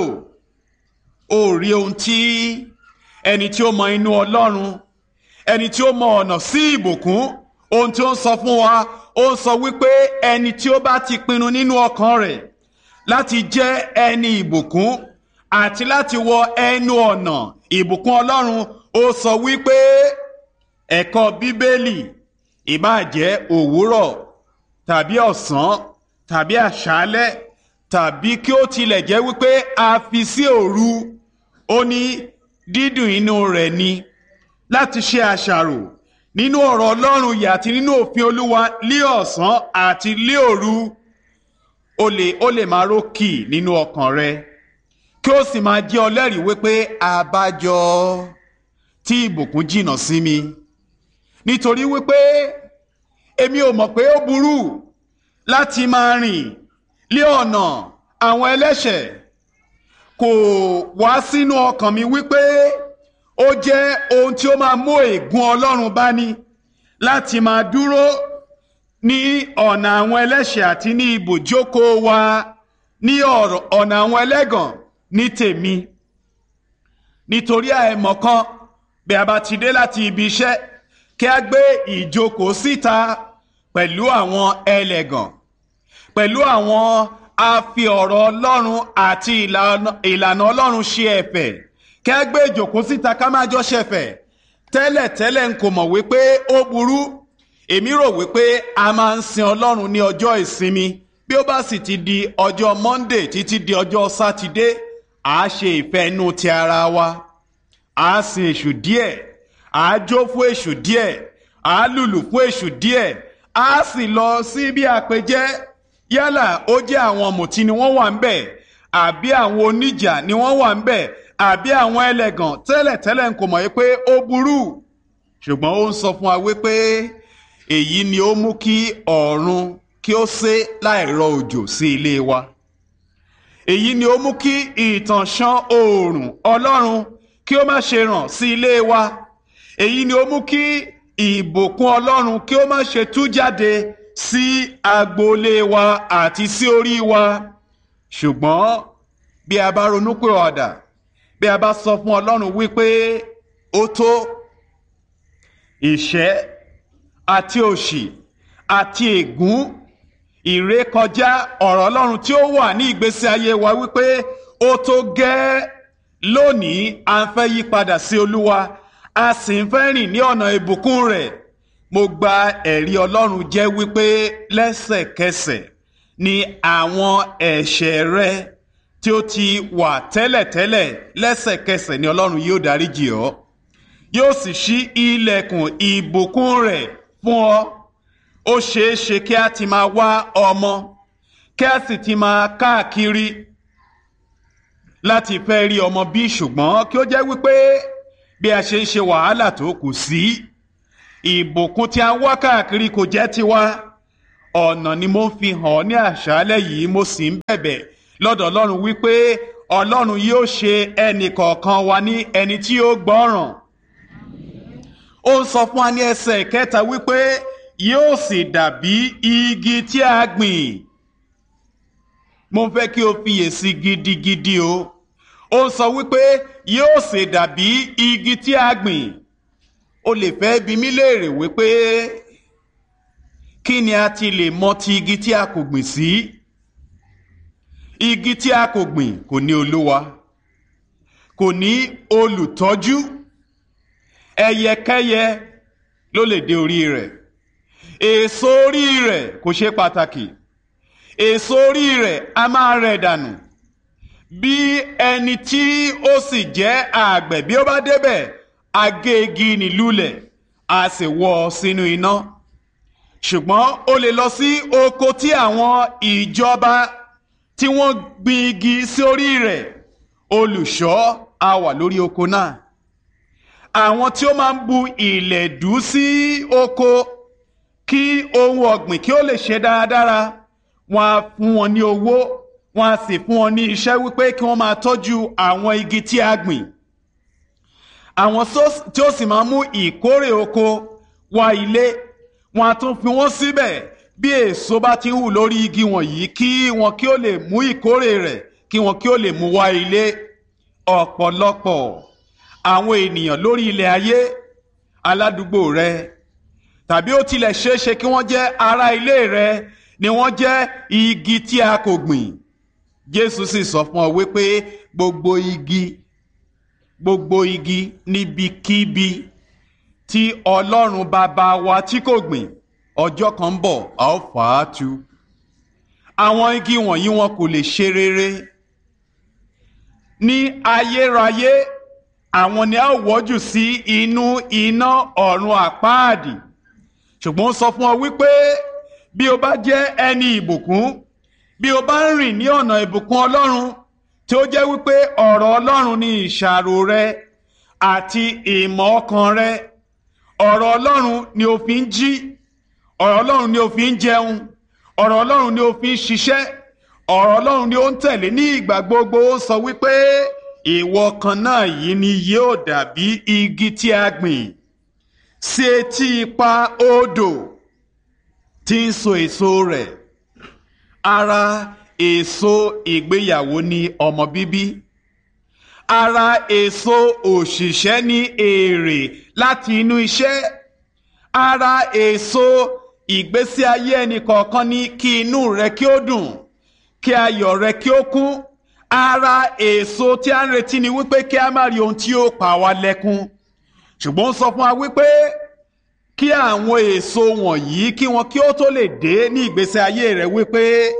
Ó rí ohun tí ẹni tí ó mọ inú Ọlọ́run, ẹni tí ó mọ ọ̀nà sí ìbùkún, ohun tí ó ń sọ fún wa, ó ń sọ wípé ẹni tí ó bá ti pinnu nínú ọkàn rẹ̀ láti jẹ́ ẹni ìbùkún àti láti wọ ẹnu ọ̀nà ìbùkún Ọlọ́run, ó sọ wípé ẹ̀kọ́ Bíbélì ìbáà jẹ́ òwúrọ̀ tàbí ọ̀sán tàbí àṣálẹ́ tàbí kí ó tilẹ̀ jẹ́ wípé a fi sí òru, ó ní dídùn inú rẹ̀ ni láti ṣe àṣàrò nínú ọ̀rọ̀ Ọlọ́run yìí àti nínú òfin Olúwa lí ọ̀sán àti lí òru. Ó lè ó lè máa rókì nínú ọkàn rẹ, kí ó sì máa jẹ́ ọlẹ́rìí wípé àbájọ tí ìbùkún jìnnà sí mi, nítorí wípé èmi ò mọ̀ pé ó burú láti máa rìn lé ọ̀nà àwọn ẹlẹ́ṣẹ̀. Kò wá sínú ọkàn mi wípé ó jẹ́ ohun tí ó máa mú ègún Ọlọ́run bá ní láti máa dúró ní ọ̀nà àwọn ẹlẹ́ṣẹ̀ àti ní ibùjókòó wa ní ọ̀nà àwọn ẹlẹ́gàn ní tèmi. Nítorí àìmọ̀kan, bí a bá ti dé láti ibi iṣẹ́, kí a gbé ìjókòó síta pẹ̀lú àwọn ẹlẹ́gàn, pẹ̀lú àwọn afi ọ̀rọ̀ Ọlọ́run àti ìlànà Ọlọ́run ṣe ẹ̀fẹ̀, kí a gbé ìjókòó síta ká máa jọ ṣẹ̀fẹ̀. Tẹ́lẹ̀ tẹ́lẹ̀ n kò mọ̀ wípé ó burú. Èmi rò wípé a máa ń sin Ọlọ́run ní ọjọ́ ìsinmi. Bí ó bá sì ti di ọjọ́ Monday títí di ọjọ́ Sátidé, à á ṣe ìfẹ́ inú ti ara wa, à á sin èṣù díẹ̀, à á jó fún èṣù díẹ̀, à á lùlù fún èṣù díẹ̀, à á sì lọ sí bí àpèjẹ. Yálà ó jẹ́ àwọn ọ̀mùtí ni wọ́n wà ń bẹ̀, àbí àwọn oníjà ni wọ́n wà ń bẹ̀, àbí àwọn ẹlẹ́gàn. Tẹ́lẹ̀tẹ́lẹ̀ n kò mọ̀ pé ó burú, ṣùgbọ́n ó ń sọ fún wa wípé èyí ni ó mú kí ọ̀run kí ó sé láìrọ̀ òjò sí ilé wa. Èyí ni ó mú kí ìtànṣán oòrùn Ọlọ́run kí ó má ṣe ràn sí ilé wa. Èyí ni ó mú kí ìbùkún Ọlọ́run kí ó má ṣe tú jáde sí agboolé wa àti sí orí wa. Ṣùgbọ́n bí a bá ronúpìwàdà, bí a bá sọ fún Ọlọ́run wípé ó tó, ìṣẹ́ àti òṣì àti ègún, ìrékọjá ọ̀rọ̀ Ọlọ́run tí ó wà ní ìgbésí ayé wa wípé ó tó gẹ́. Lónìí a ń fẹ́ yí padà sí Olúwa, a sì ń fẹ́ rìn ní ọ̀nà ìbùkún rẹ̀. Mo gba ẹ̀rí Ọlọ́run jẹ́ wípé lẹ́sẹ̀kẹsẹ̀ ni àwọn ẹ̀ṣẹ̀ rẹ tí ó ti wà tẹ́lẹ̀tẹ́lẹ̀, lẹ́sẹ̀kẹsẹ̀ ni Ọlọ́run yóò dáríjì ọ́, yóò sì ṣí ilẹ̀kùn ìbùkún rẹ̀ fún ọ. Ó ṣeé ṣe kí a ti máa wá ọmọ, kí a sì ti máa káàkiri láti fẹ́ rí ọmọ bí, ṣùgbọ́n kí ó jẹ́ wípé bí a ṣe ń ṣe wàhálà tó kù sí, ìbùkún tí a ń wá káàkiri kò jẹ́ tiwa. Ọ̀nà ni mo ń fi hàn ní àṣálẹ́ yìí, mo sì ń bẹ̀bẹ̀ lọ́dọ̀ Ọlọ́run wípé Ọlọ́run yóò ṣe ẹnì kọ̀ọ̀kan wa ní ẹni tí ó gbọ́ràn. Ó ń sọ fún wa ní ẹsẹ̀ ìkẹta wípé yóò sì dàbí igi tí a gbìn. Mo fẹ́ kí o fiyèsí gidigidi o. ó sọ wípé yóò sì dàbí igi tí a gbìn. O lè fẹ́ bi mí léèrè wípé kí ni a ti lè mọ ti igi tí a kò gbìn sí? Igi tí a kò gbìn kò ní olúwa, kò ní olùtọ́jú. Ẹyẹkẹ́yẹ ló lè dé orí rẹ̀. Èso orí rẹ̀ kò ṣe pàtàkì. Èso orí rẹ̀ a máa rẹ̀ dànù. Bí ẹni tí ó sì jẹ́ àgbẹ̀ bí ó bá débẹ̀, a gé igi nì lulẹ̀, a sì wọ́ ọ sínú iná. Ṣùgbọ́n o lè lọ sí oko tí àwọn ìjọba tí wọ́n gbin igi sí orí rẹ̀. Olùṣọ́ á wà lórí oko náà. Àwọn tí ó máa ń bu ìlẹ̀dú sí oko kí ohun ọ̀gbìn kí ó lè ṣe dáradára, wọ́n á fún wọn ní owó, wọ́n á sì fún wọn ní iṣẹ́ wípé kí wọ́n máa tọ́jú àwọn igi tí a gbìn. Àwọn tí ó sì máa mú ìkórè oko wá ilé, wọ́n á tún fi wọ́n síbẹ̀ bí èso bá ti ń hù lórí igi wọ̀nyí kí wọn kí ó lè mú ìkórè rẹ̀, kí wọn kí ó lè mú wá ilé. Ọ̀pọ̀lọpọ̀ àwọn ènìyàn lórí ilẹ̀ ayé, aládùúgbò rẹ, tàbí ó tilẹ̀ ṣeéṣe kí wọ́n jẹ́ ará ilé rẹ, ni wọ́n jẹ́ igi tí a kò gbìn. Jésù sì sọ fún ọ wípé gbogbo igi gbogbo igi níbikíbi tí Ọlọ́run bàbá wa tí kò gbìn, ọjọ́ kan ń bọ̀ a ó fà á tu. Àwọn igi wọ̀nyí wọn kò lè ṣe rere. Ní ayérayé, àwọn ni a ó wọ́jù sí inú iná ọ̀run àpáàdì. Ṣùgbọ́n ó sọ fún ọ wípé bí o bá jẹ́ ẹni ìbùkún, bí o bá ń rìn ní ọ̀nà ìbùkún Ọlọ́run, tí ó jẹ́ wípé ọ̀rọ̀ Ọlọ́run ni ìṣàrò rẹ àti ìmọ̀ ọkàn rẹ, ọ̀rọ̀ Ọlọ́run ni o fi ń jí, ọ̀rọ̀ Ọlọ́run ni o fi ń jẹun, ọ̀rọ̀ Ọlọ́run ni o fi ń ṣiṣẹ́, ọ̀rọ̀ Ọlọ́run ni ó ń tẹ̀lé ní ìgbà gbogbo. Ó sọ wípé ìwọ kan náà yìí ni yóò dàbí igi tí a gbìn sí etí ipa odò tí ń so èso rẹ̀. Ara èso ìgbéyàwó ni ọmọ bíbí. Ara èso òṣìṣẹ́ ni èrè láti inú iṣẹ́. Ara èso ìgbésí ayé ẹnì kọ̀ọ̀kan ni kí inú rẹ kí ó dùn, kí ayọ̀ rẹ kí ó kún. Ara èso tí a ń retí ni wípé kí a má rí ohun tí ó pa wá lẹ́kún. Ṣùgbọ́n ó sọ fún wa wípé kí àwọn èso wọ̀nyí kí wọn kí ó tó lè dé ní ìgbésí ayé rẹ, wípé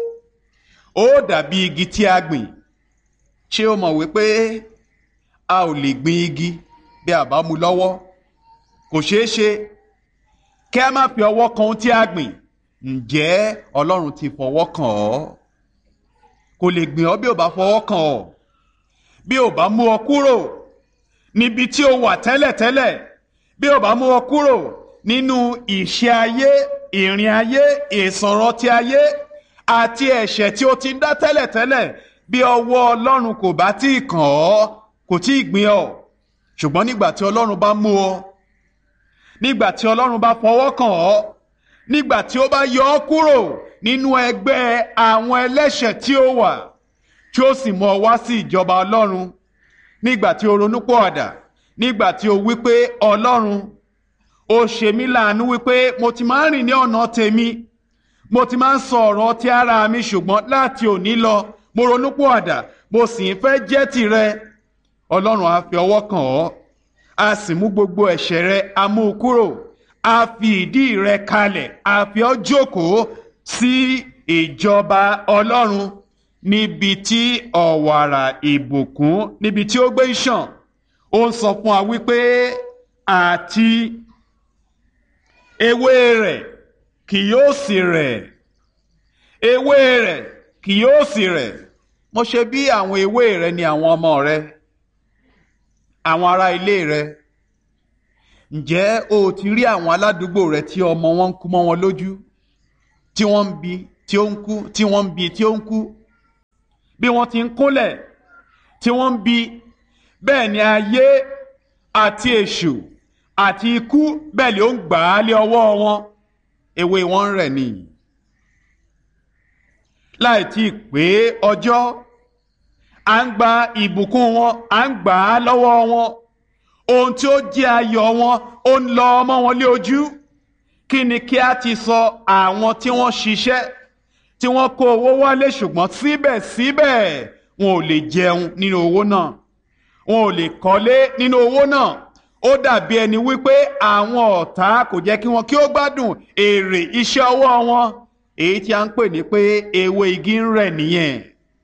ó dàbí igi tí a gbìn. Ṣé o mọ̀ wípé a ò lè gbin igi bí a bá mú lọ́wọ́? Kò ṣeé ṣe kí a má fi ọwọ́ kan ohun tí a gbìn. Ǹjẹ́ Ọlọ́run ti fọwọ́ kàn ọ́? Kò lè gbìn ọ́ bí ò bá fọwọ́ kàn ọ́. Bí ò bá mú ọ kúrò níbi tí o wà tẹ́lẹ̀tẹ́lẹ̀, bí ò bá mú ọ kúrò nínú ìṣe ayé, ìrìn ayé, ìsọ̀rọ̀ ti ayé àti ẹ̀ṣẹ̀ tí o ti ń dá tẹ́lẹ̀tẹ́lẹ̀, bí ọwọ́ Ọlọ́run kò bá tí ì kàn ọ́, kò tí ì gbìn ọ́. Ṣùgbọ́n nígbà tí Ọlọ́run bá mú ọ, nígbà tí Ọlọ́run bá fọwọ́ kàn ọ́, nígbà tí ó bá yọ ọ́ kúrò nínú ẹgbẹ́ àwọn ẹlẹ́ṣẹ̀ tí ó wà, tí ó sì mú ọ wá sí ìjọba Ọlọ́run, nígbà tí o ronúpìwàdà, nígbà tí o wí pé Ọlọ́run, ó ṣe mí láàánú wípé mo ti máa ń rìn ní ọ̀nà tèmi, mo ti máa ń sọ ọ̀rọ̀ ti ara mi, ṣùgbọ́n láti òní lọ mo ronúpìwàdà, mo sì ń fẹ́ jẹ́ tìrẹ. Ọlọ́run á fi ọwọ́ kàn ọ́, a sì mú gbogbo ẹ̀ṣẹ̀ rẹ, a mú u kúrò, a fi ìdí rẹ kalẹ̀, a fi ọ́ jókòó sí ìjọba Ọlọ́run, níbi tí ọ̀wàrà ìbùkún, níbi tí ó gbé ń ṣàn. Ó ń sọ fún wa wípé àti ewé rẹ̀ kì yóò sì rẹ̀, ewé rẹ̀ kì yóò sì rẹ̀. Mo ṣe bí àwọn ewé rẹ ni àwọn ọmọ rẹ, àwọn ará ilé rẹ. Ǹjẹ́ o ti rí àwọn aládùúgbò rẹ tí ọmọ wọn ń kú mọ́ wọn lójú, tí wọ́n ń bi tí ó ń kú, tí wọ́n ń bi tí ó ń kú? Bí wọ́n ti ń kúnlẹ̀ tí wọ́n ń bi, bẹ́ẹ̀ ni ayé àti èṣù àti ikú bẹ́ẹ̀ ni ó ń gbà á lé ọwọ́ wọn. Ewé wọn ń rẹ̀ nìyí. Láì tí ì pé ọjọ́, à ń gba ìbùkún wọn, à ń gbà á lọ́wọ́ wọn. Ohun tí ó jẹ́ ayọ̀ wọn ó ń lọ mọ́ wọn lé ojú. Kí ni kí a ti sọ àwọn tí wọ́n ṣiṣẹ́, tí wọ́n kó owó wálé ṣùgbọ́n síbẹ̀síbẹ̀ wọn ò lè jẹun nínú owó náà, wọn ò lè kọ́lé nínú owó náà. Ó dàbí ẹni wípé àwọn ọ̀tá kò jẹ́ kí wọn kí ó gbádùn èrè iṣẹ́ ọwọ́ wọn, èyí tí a ń pè ní pé ewé igi ń rẹ̀ nìyẹn.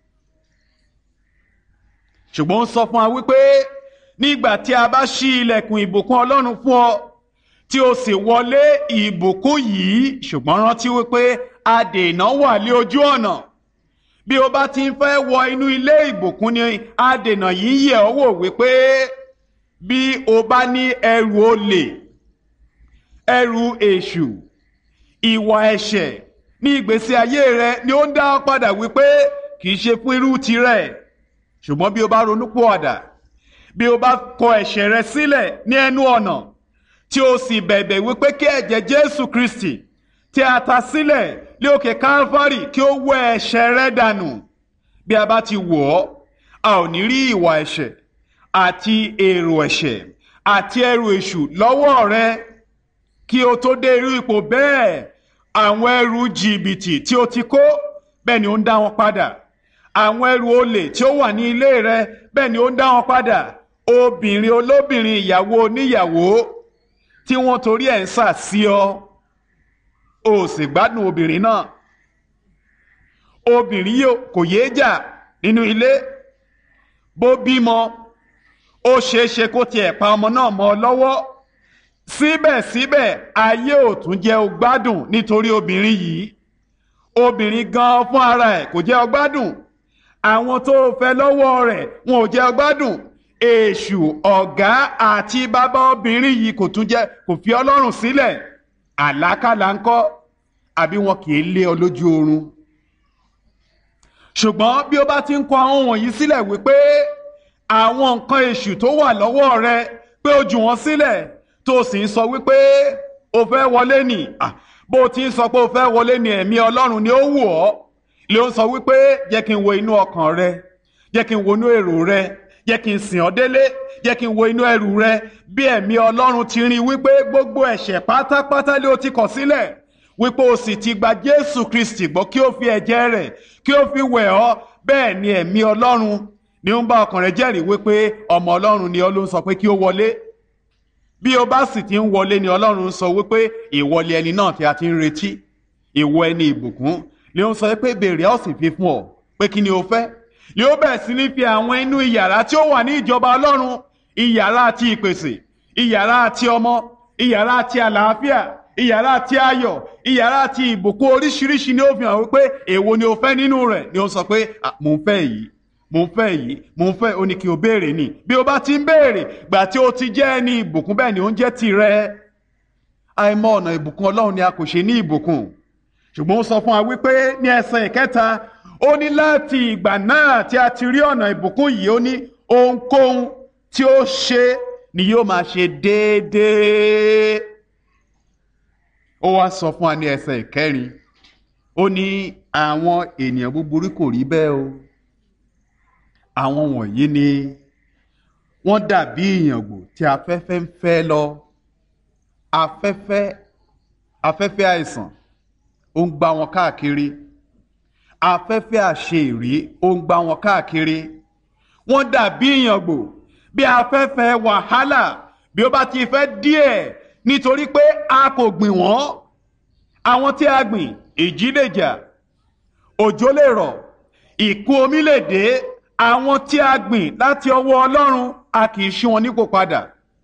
Ṣùgbọ́n ó sọ fún wa wípé nígbà tí a bá ṣí ilẹ̀kùn ìbùkún Ọlọ́run fún ọ, tí o sì wọlé ìbùkún yìí, ṣùgbọ́n rántí wípé adènà wà lé ojú ọ̀nà. Bí o bá ti ń fẹ́ wọ inú ilé ìbùkún ni adènà yìí yẹ̀ ọ́ wò wípé bí o bá ní ẹrù olè, ẹrù èṣù, ìwà ẹ̀ṣẹ̀ ní ìgbésí ayé rẹ ni ó ń dá ọ padà wípé kì í ṣe fún irú tirẹ̀. Ṣùgbọ́n bí o bá ronúpìwàdà, bí o bá kọ ẹ̀ṣẹ̀ rẹ sílẹ̀ ní ẹnu ọ̀nà, tí o sì bẹ̀bẹ̀ wípé kí ẹ̀jẹ̀ Jésù Kristi tí a ta sílẹ̀ lé òkè Calvary kí ó wẹ ẹ̀ṣẹ̀ rẹ dànù, bí a bá ti wò ọ́, a ò ní rí ìwà ẹ̀ṣẹ̀ àti èrò ẹ̀ṣẹ̀ àti ẹrù èṣù lọ́wọ́ rẹ. Kí o tó dé irú ipò bẹ́ẹ̀, àwọn ẹrù jìbìtì tí o ti kó, bẹ́ẹ̀ ni ó ń dá wọn padà. Àwọn ẹrù olè tí ó wà ní ilé rẹ, bẹ́ẹ̀ ni ó ń dá wọn padà. Obìnrin olóbìnrin, ìyàwó oníyàwó tí wọ́n torí ẹ̀ ń sà sí ọ, o sì gbádùn obìnrin náà. Obìnrin yìí kò yéé jà nínú ilé, bó bímọ ó ṣeé ṣe kó tiẹ̀ pa ọmọ náà mọ́ ọ lọ́wọ́. Síbẹ̀síbẹ̀ ayé ò tún jẹ́ o gbádùn nítorí obìnrin yìí. Obìnrin gan fún ara ẹ̀ kò jẹ́ o gbádùn. Àwọn tó fẹ́ lọ́wọ́ rẹ̀ wọn ò jẹ́ o gbádùn. Èṣù ọ̀gá àti bàbá obìnrin yìí kò tún jẹ́ kò fi Ọlọ́run sílẹ̀. Àlákàlà ńkọ́, àbí wọn kì í lé ọ lójú oorun. Ṣùgbọ́n bí ó bá ti ń kọ àwọn wọ̀nyí sílẹ̀ wípé àwọn nǹkan èṣù tó wà lọ́wọ́ rẹ pé o jù wọ́n sílẹ̀, tó sì ń sọ wípé o fẹ́ wọlé nì, bó o ti ń sọ pé o fẹ́ wọlé nì, ẹ̀mí Ọlọ́run ni ó wù ọ́, lè ó sọ wípé jẹ́ kí n wo inú ọkàn rẹ, jẹ́ kí n wo inú èrò rẹ, jẹ́ kí n sìn ọ́ délé, jẹ́ kí n wo inú ẹrù rẹ. Bí ẹ̀mí Ọlọ́run ti rí wípé gbogbo ẹ̀ṣẹ̀ pátápátá lé o ti kọ̀ sílẹ̀, wípé o sì ti gba Jésù Kristi gbọ́ kí ó fi ẹ̀jẹ̀ rẹ̀ kí ó fi wẹ̀ ọ́, bẹ́ẹ̀ ni ẹ̀mí Ọlọ́run ni ó ń bá ọkàn rẹ jẹ́rìí wípé ọmọ Ọlọ́run ni ó ló ń sọ pé kí ó wọlé. Bí o bá sì ti ń wọlé ni Ọlọ́run ń sọ wípé ìwọlé ẹni náà tí a ti ń retí, ìwọ ẹni ìbùkún, ni ó ń sọ pé béèrè a ó sì fi fún ọ, pé kí ni o fẹ́. Ni ó bẹ̀rẹ̀ sí ní fi àwọn inú ìyàrá tí ó wà ní ìjọba Ọlọ́run, ìyàrá àti ìpèsè, ìyàrá àti ọmọ, ìyàrá àti àlàáfíà, ìyàrá àti ayọ̀, ìyàrá àti ìbùkún oríṣiríṣi ni ó fi hàn wípé èwo ni o fẹ́ nínú rẹ̀. Ni ó sọ pé mò ń fẹ́ èyí, mò ń fẹ́ èyí, mò ń fẹ́, ó ní kí o béèrè ni. Bí o bá ti ń béèrè, gbà tí o ti jẹ́ ẹni ìbùkún, bẹ́ẹ̀ ni ó ń jẹ́ tirẹ̀. Àìmọ̀ ọ̀nà ìbùkún Ọlọ́run ni a kò ṣe ní ìbùkún. Ṣùgbọ́n ó sọ fún wa wípé ní ẹsẹ̀ ìkẹta, ó ní láti ìgbà náà tí a ti rí ọ̀nà ìbùkún yìí, ó ní ohunkóhun tí ó ṣe ni yóò máa ṣe déédéé. Ó wá sọ fún wa ní ẹsẹ̀ ìkẹrin, ó ní àwọn ènìyàn búburú kò rí bẹ́ẹ̀ o. Àwọn wọ̀nyí ni wọ́n dàbí ìyàngbò tí afẹ́fẹ́ ń fẹ́ lọ. Afẹ́fẹ́ afẹ́fẹ́ àìsàn ó ń gbá wọn káàkiri. Afẹ́fẹ́ àṣeèrí ó ń gbá wọn káàkiri. Wọ́n dàbí ìyàngbò bí afẹ́fẹ́ wàhálà bí ó bá ti fẹ́ díẹ̀, nítorí pé a kò gbìn wọ́n. Àwọn tí a gbìn, ìjì lè jà, òjò lè rọ̀, ìkún omi lè dé. Àwọn tí a gbìn láti ọwọ́ Ọlọ́run, a kì í ṣí wọn nípò padà.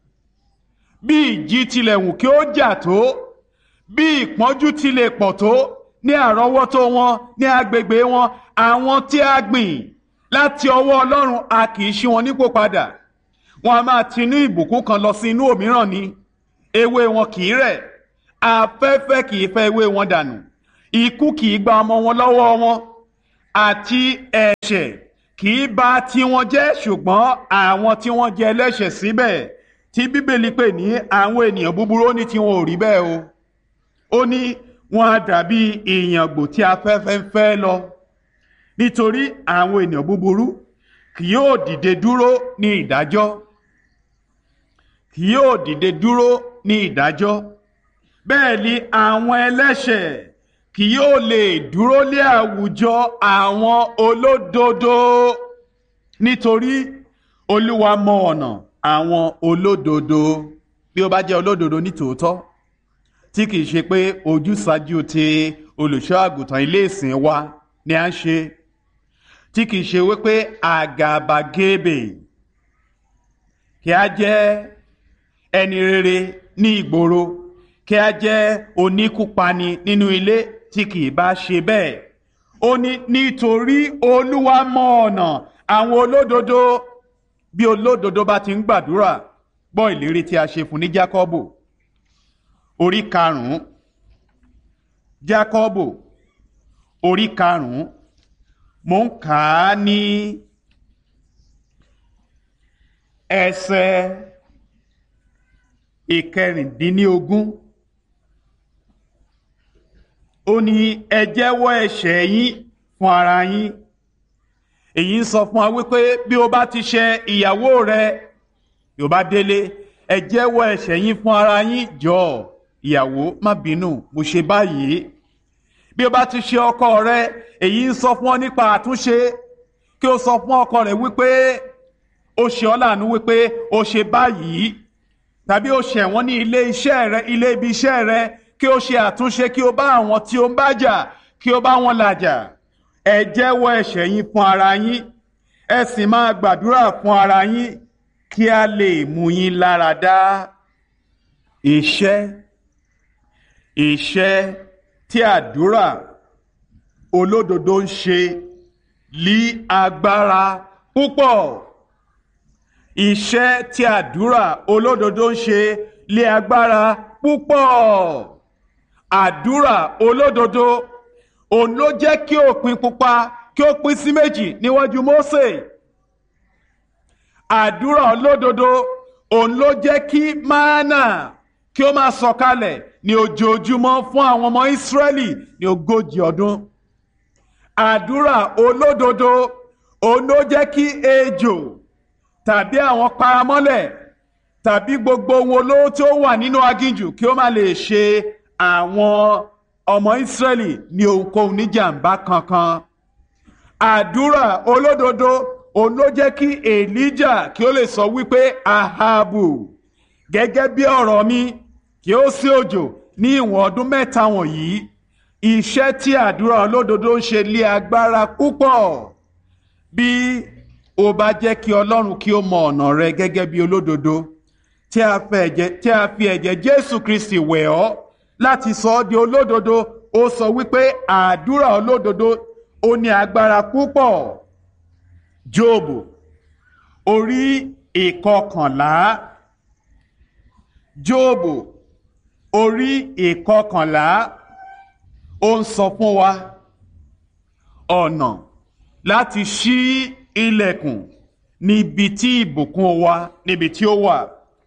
Bí ìjì tilẹ̀ wù kí ó jà tó, bí ìpọ́njú tilẹ̀ pọ̀ tó ní àrọ́wọ́tó wọn, ní agbègbè wọn, àwọn tí a gbìn láti ọwọ́ Ọlọ́run, a kì í ṣí wọn nípò padà. Wọn a máa tinú ìbùkún kan lọ sí inú òmíràn ni. Ewé wọn kì í rẹ̀, afẹ́fẹ́ kì í fẹ́ ewé wọn dànù, ikú kì í gba ọmọ wọn lọ́wọ́ wọn, àti ẹ̀ṣẹ̀ kì í bà tiwọn jẹ́. Ṣùgbọ́n àwọn tí wọ́n jẹ́ ẹlẹ́ṣẹ̀ síbẹ̀, tí Bíbélì pè ní àwọn ènìyàn búburú, ó ní tiwọn ò rí bẹ́ẹ̀ o. Ó ní wọn á dàbí ìyàngbò tí afẹ́fẹ́ ń fẹ́ lọ. Nítorí àwọn ènìyàn búburú kì yóò dìde dúró ní ìdájọ́ kì yóò dìde dúró ní ìdájọ́ bẹ́ẹ̀ ni àwọn ẹlẹ́ṣẹ̀ kì yóò lè dúró lé àwùjọ àwọn olódodo nítorí Olúwa mọ ọ̀nà àwọn olódodo. Bí ó bá jẹ́ olódodo ní tòótọ́ tí kìí ṣe pé ojúsàájú ti olùṣọ́ àgùntàn ilé ìsìn wa ni à ń ṣe, tí kìí ṣe wípé àgàbàgebè, kí a jẹ́ ẹni rere ní ìgboro, kí a jẹ́ oníkúpani nínú ilé, tí kìí bá ṣe bẹ́ẹ̀. Ó ní nítorí Olúwa mọ ọ̀nà àwọn olódodo. Bí olódodo bá ti ń gbàdúrà, gbọ́ ìlérí tí a ṣe fún ní Jákọ́bù orí karùn-ún, Jákọ́bù orí karùn-ún, mo ń kà á ní ẹsẹ̀ ìkẹrìndínlógún. Ó ní ẹ jẹ́wọ́ ẹ̀ṣẹ̀ yín fún ara yín. Èyí ń sọ fún wa wípé bí o bá ti ṣẹ̀ ìyàwó rẹ, yóò bá délé, ẹ jẹ́wọ́ ẹ̀ṣẹ̀ yín fún ara yín. Jọ ìyàwó, má bínú, mo ṣe báyìí. Bí o bá ti ṣẹ̀ ọkọ rẹ, èyí ń sọ fún ọ nípa àtúnṣe. Kí o sọ fún ọkọ rẹ wípé ó ṣe ọ́ láàánú, wípé ó ṣe báyìí, tàbí ó ṣẹ̀ wọ́n ní ilé iṣẹ́ rẹ, ilé ibi iṣẹ́ rẹ, kí o ṣe àtúnṣe, kí o bá àwọn tí o ń bá jà, kí o bá wọn làjà. Ẹ jẹ́wọ́ ẹ̀ṣẹ̀ yín fún ara yín, ẹ sì máa gbàdúrà fún ara yín kí a lè mú yín lára dá. Iṣẹ́ iṣẹ́ tí àdúrà olódodo ń ṣe lí agbára púpọ̀. Iṣẹ́ tí àdúrà olódodo ń ṣe lí agbára púpọ̀. Àdúrà olódodo òun ló jẹ́ kí òpin pupa kí ó pín sí méjì níwájú Mósè. Àdúrà olódodo òun ló jẹ́ kí mánà kí ó máa sọ̀kalẹ̀ ní ojoojúmọ́ fún àwọn ọmọ Ísírẹ́lì ní ogójì ọdún. Àdúrà olódodo òun ló jẹ́ kí ejò tàbí àwọn paramọ́lẹ̀ tàbí gbogbo ohun olóró tí ó wà nínú aginjù kí ó má lè ṣe àwọn ọmọ Ísírẹ́lì ní ohunkóhun níjàmbá kankan. Àdúrà olódodo òun ló jẹ́ kí Èlíjà kí ó lè sọ wípé Ahabu, gẹ́gẹ́ bí ọ̀rọ̀ mi, kí ó sí òjò ní ìwọ̀n ọdún mẹ́ta wọ̀nyí. Iṣẹ́ tí àdúrà olódodo ń ṣe lé agbára púpọ̀. Bí o bá jẹ́ kí Ọlọ́run kí ó mọ ọ̀nà rẹ gẹ́gẹ́ bí olódodo, tí a fi ẹ̀jẹ̀ Jésù Kristi wẹ̀ ọ́ láti sọ ọ́ di olódodo, ó sọ wípé àdúrà olódodo ó ní agbára púpọ̀. Jóòbù orí ìkọkànlá, Jóòbù orí ìkọkànlá, ó ń sọ fún wa ọ̀nà láti ṣí ilẹ̀kùn níbi tí ìbùkún wa níbi tí ó wà.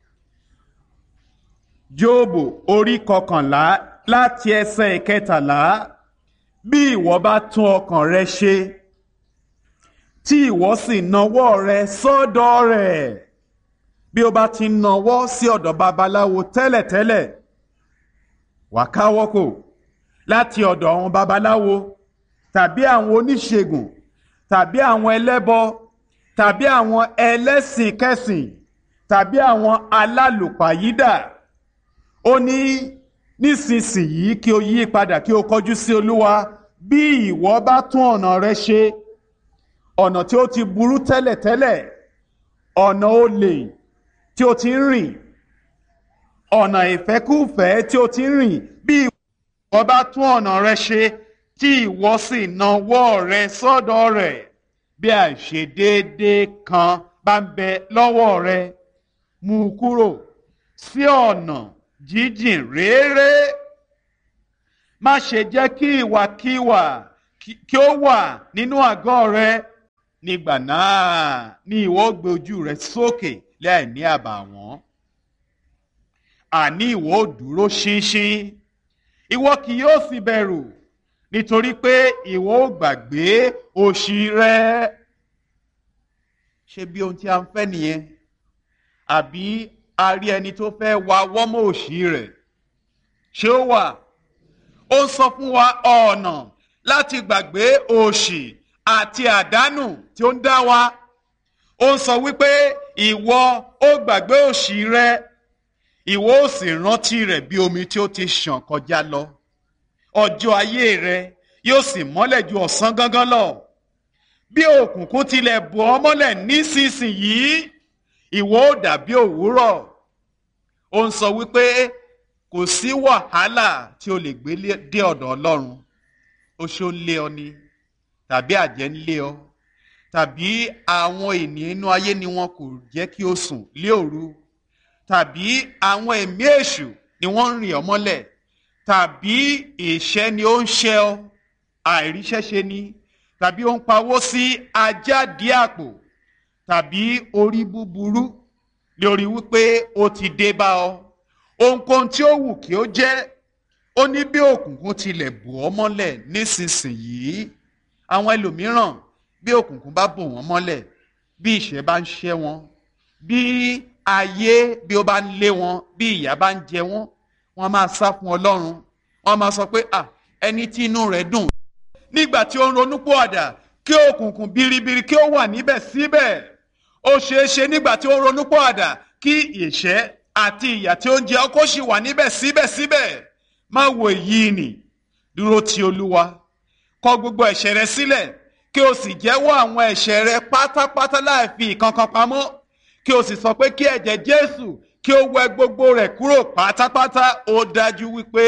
Jóòbù orí kọkànlá láti ẹsẹ̀ ìkẹtàlá. Bí ìwọ bá tún ọkàn rẹ ṣe, tí ìwọ sì nawọ́ rẹ sọ́dọ̀ rẹ̀. Bí o bá ti nawọ́ sí ọ̀dọ̀ babaláwo tẹ́lẹ̀tẹ́lẹ̀, wà káwọ́ kò láti ọ̀dọ̀ àwọn babaláwo tàbí àwọn oníṣègùn tàbí àwọn ẹlẹ́bọ tàbí àwọn ẹlẹ́sìn kẹsìn tàbí àwọn alálùpàyídà. Ó ní nísinsìnyí kí o yí padà kí o kọjú sí Olúwa. Bí ìwọ bá tún ọ̀nà rẹ ṣe, ọ̀nà tí ó ti burú tẹ́lẹ̀tẹ́lẹ̀, ọ̀nà olè tí ó ti ń rìn, ọ̀nà ìfẹ́kúfẹ̀ẹ́ tí ó ti ń rìn, bí ìwọ bá tún ọ̀nà rẹ ṣe, tí ìwọ sì nawọ́ rẹ sọ́dọ̀ rẹ̀, bí àìṣedéédé kan bá ń bẹ lọ́wọ́ rẹ, mú kúrò sí ọ̀nà jíjìn réré. Má ṣe jẹ́ kí ìwàkiwà kí ó wà nínú àgọ́ rẹ. Nígbà náà ni ìwọ gbé ojú rẹ sókè láì ní àbàwọ́n. Àní ìwọ ó dúró ṣinṣin, ìwọ kì yóò sì bẹ̀rù, nítorí pé ìwọ ó gbàgbé òṣì rẹ. ṣé bí ohun tí a ń fẹ́ nìyẹn? Àbí a rí ẹni tó fẹ́ wa wọ́mọ̀ òṣì rẹ̀? Ṣé ó wà? Ó ń sọ fún wa ọ̀nà láti gbàgbé òṣì àti àdánù tí ó ń dá wa. Ó ń sọ wípé ìwọ ó gbàgbé òṣì rẹ, ìwọ ó sì rántí rẹ̀ bí omi tí ó ti ṣàn kọjá lọ. Ọjọ́ ayé rẹ yóò sì mọ́lẹ̀ ju ọ̀sán gangan lọ. Bí òkùnkùn tilẹ̀ bò ọ́ mọ́lẹ̀ nísinsìnyí, ìwọ ó dàbí òwúrọ̀. Ó ń sọ wípé kò sí wàhálà tí o lè gbé dé ọ̀dọ̀ Ọlọ́run. Oṣó ń lé ọ ni, tàbí àjẹ́ ń lé ọ, tàbí àwọn ènìyàn inú ayé ni wọn kò jẹ́ kí o sùn lé òru, tàbí àwọn ẹ̀mí èṣù ni wọ́n ń rìn ọ́ mọ́lẹ̀, tàbí ìṣẹ́ ni ó ń ṣẹ́ ọ, àìríṣẹ́ṣe ni, tàbí ó ń pawó sí ajáde àpò, tàbí orí búburú lórí wípé ó ti dé bá ọ. Ohunkóhun tí ó wù kí ó jẹ́, ó ní bí òkùnkùn tilẹ̀ bò ọ́ mọ́lẹ̀ nísinsìnyí. Àwọn ẹlòmíràn, bí òkùnkùn bá bò wọ́n mọ́lẹ̀, bí ìṣẹ́ bá ń ṣẹ́ wọn, bí ayé bí ó bá ń lé wọn, bí ìyà bá ń jẹ wọ́n, wọ́n máa sá fún Ọlọ́run. Wọ́n máa sọ pé à ẹni tí inú rẹ̀ dùn nígbà tí ó ń ronúpìwàdà, kí òkùnkùn biribiri kí ó wà níbẹ̀ síbẹ̀. Ó ṣeé ṣe nígbà tí ó ń ronúpìwàdà kí ìṣẹ́ àti ìyà tí ó ń jẹ ọ́ kó sì wà níbẹ̀ síbẹ̀síbẹ̀. Má wo èyí nì, dúró ti Olúwa, kọ gbogbo ẹ̀ṣẹ̀ rẹ sílẹ̀, kí o sì jẹ́wọ́ àwọn ẹ̀ṣẹ̀ rẹ pátápátá láì fi ìkankan pamọ́, kí o sì sọ pé kí ẹ̀jẹ̀ Jésù kí ó wẹ gbogbo rẹ̀ kúrò pátápátá. Ó dájú wípé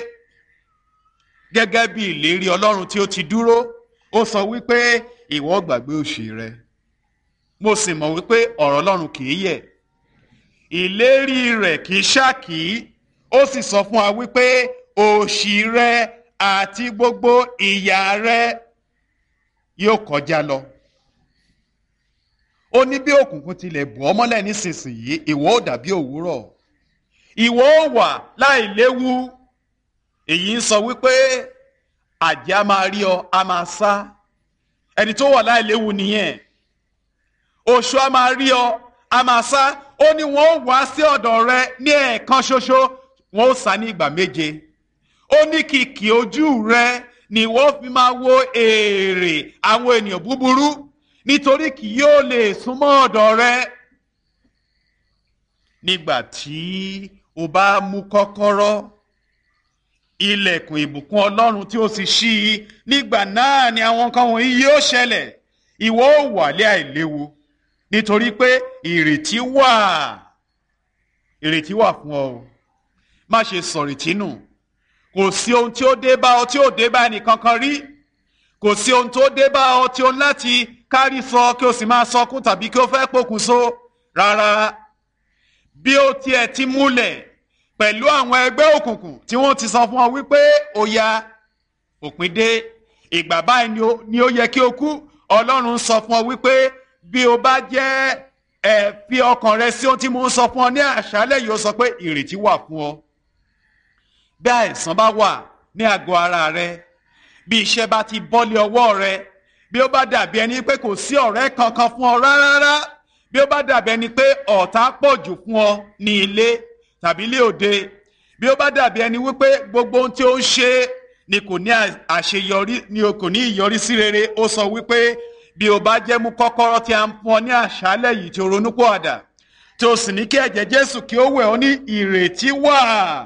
gẹ́gẹ́ bí ìlérí Ọlọ́run tí ó ti dúró, ó sọ wípé ìwọ gbàgbé òṣì rẹ. Mo sì mọ̀ wípé ọ̀rọ̀ Ọlọ́run kì í yẹ̀, ìlérí rẹ̀ kì í ṣákì. Ó sì sọ fún wa wípé òṣì rẹ àti gbogbo ìyà rẹ yóò kọjá lọ. Ó ní bí òkùnkùn tilẹ̀ bò ọ́ mọ́lẹ̀ nísinsìnyí, ìwọ ó dàbí òwúrọ̀. Ìwọ ó wà láì léwu. Èyí ń sọ wípé àjẹ́ a máa rí ọ, a máa sá. Ẹni tó wà láì léwu nìyẹn. Oṣó a máa rí ọ, a máa sá. Ó ní wọn ó wá sí ọ̀dọ̀ rẹ ní ẹ̀ẹ̀kan ṣoṣo, wọn ó sá ní ìgbà méje. Ó ní kìkì ojú rẹ ni wọ́n fi máa wo èrè àwọn ènìyàn búburú, nítorí kì yóò lè súnmọ́ ọ̀dọ̀ rẹ. Nígbà tí o bá mú kọ́kọ́rọ́ ilẹ̀kùn ìbùkún Ọlọ́run tí ó sì ṣí i, nígbà náà ni àwọn nǹkan wọ̀nyí yóò ṣẹlẹ̀. Ìwọ ó wà lé àìléwu, nítorí pé ìrètí wà. Ìrètí wà fún ọ. Má ṣe sọ̀rètí nù. Kò sí ohun tí ó dé bá ọ tí ó dé bá ẹnìkankan rí. Kò sí ohun tó dé bá ọ tí ó ń láti kárí sọ kí o sì máa sọkún tàbí kí o fẹ́ pokùnso. Rárá, bí ó tiẹ̀ ti múlẹ̀ pẹ̀lú àwọn ẹgbẹ́ òkùnkùn tí wọ́n ti sọ fún ọ wípé ó yá òpin dé, ìgbà báyìí ni ó yẹ kí o kú. Ọlọ́run sọ fún ọ wípé bí o bá jẹ́ ẹ fi ọkàn rẹ sí ohun tí mo ń sọ fún ọ ní àṣálẹ́ yìí, ó sọ pé ìrètí wà fún ọ. Bí àìsàn bá wà ní àgọ́ ara rẹ, bí iṣẹ́ bá ti bọ́lé ọwọ́ rẹ, bí ó bá dàbí ẹni pé kò sí ọ̀rẹ́ kankan fún ọ rárá, bí ó bá dàbí ẹni pé ọ̀tá pọ̀ jù fún ọ ní ilé tàbí ilé òde, bí ó bá dàbí ẹni wípé gbogbo ohun tí ó ń ṣe ni kò ní àṣeyọrí, ni kò ní ìyọrísí rere, ó sọ wípé bí o bá jẹ́ mú kọ́kọ́rọ́ tí a ń fún ọ ní àṣálẹ́ yìí tí o ronúpìwàdà, tí o sì ní kí ẹ̀jẹ̀ Jésù kí ó wẹ̀ ọ́, ní ìrètí wà.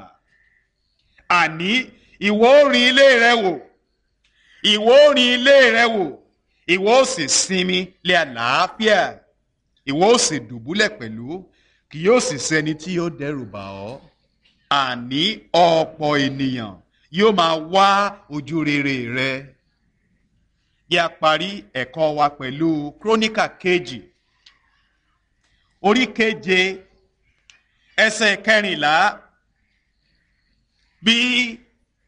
Àní ìwọ ó rin ilé rẹ wò, ìwọ ó rin ilé rẹ wò, ìwọ ó sì sinmi lé àlàáfíà, ìwọ ó sì dùbúlẹ̀ pẹ̀lú, kì yóò sì sẹ́ni tí yóò dẹ́rù bà ọ́. Àní ọ̀pọ̀ ènìyàn yóò máa wá ojú rere rẹ. Bí a parí ẹ̀kọ́ wa pẹ̀lú Kíróníkà kejì, orí keje, ẹsẹ̀ kẹrìnlá. Bí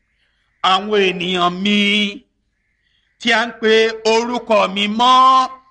àwọn ènìyàn mi tí a ń pe orúkọ mi mọ́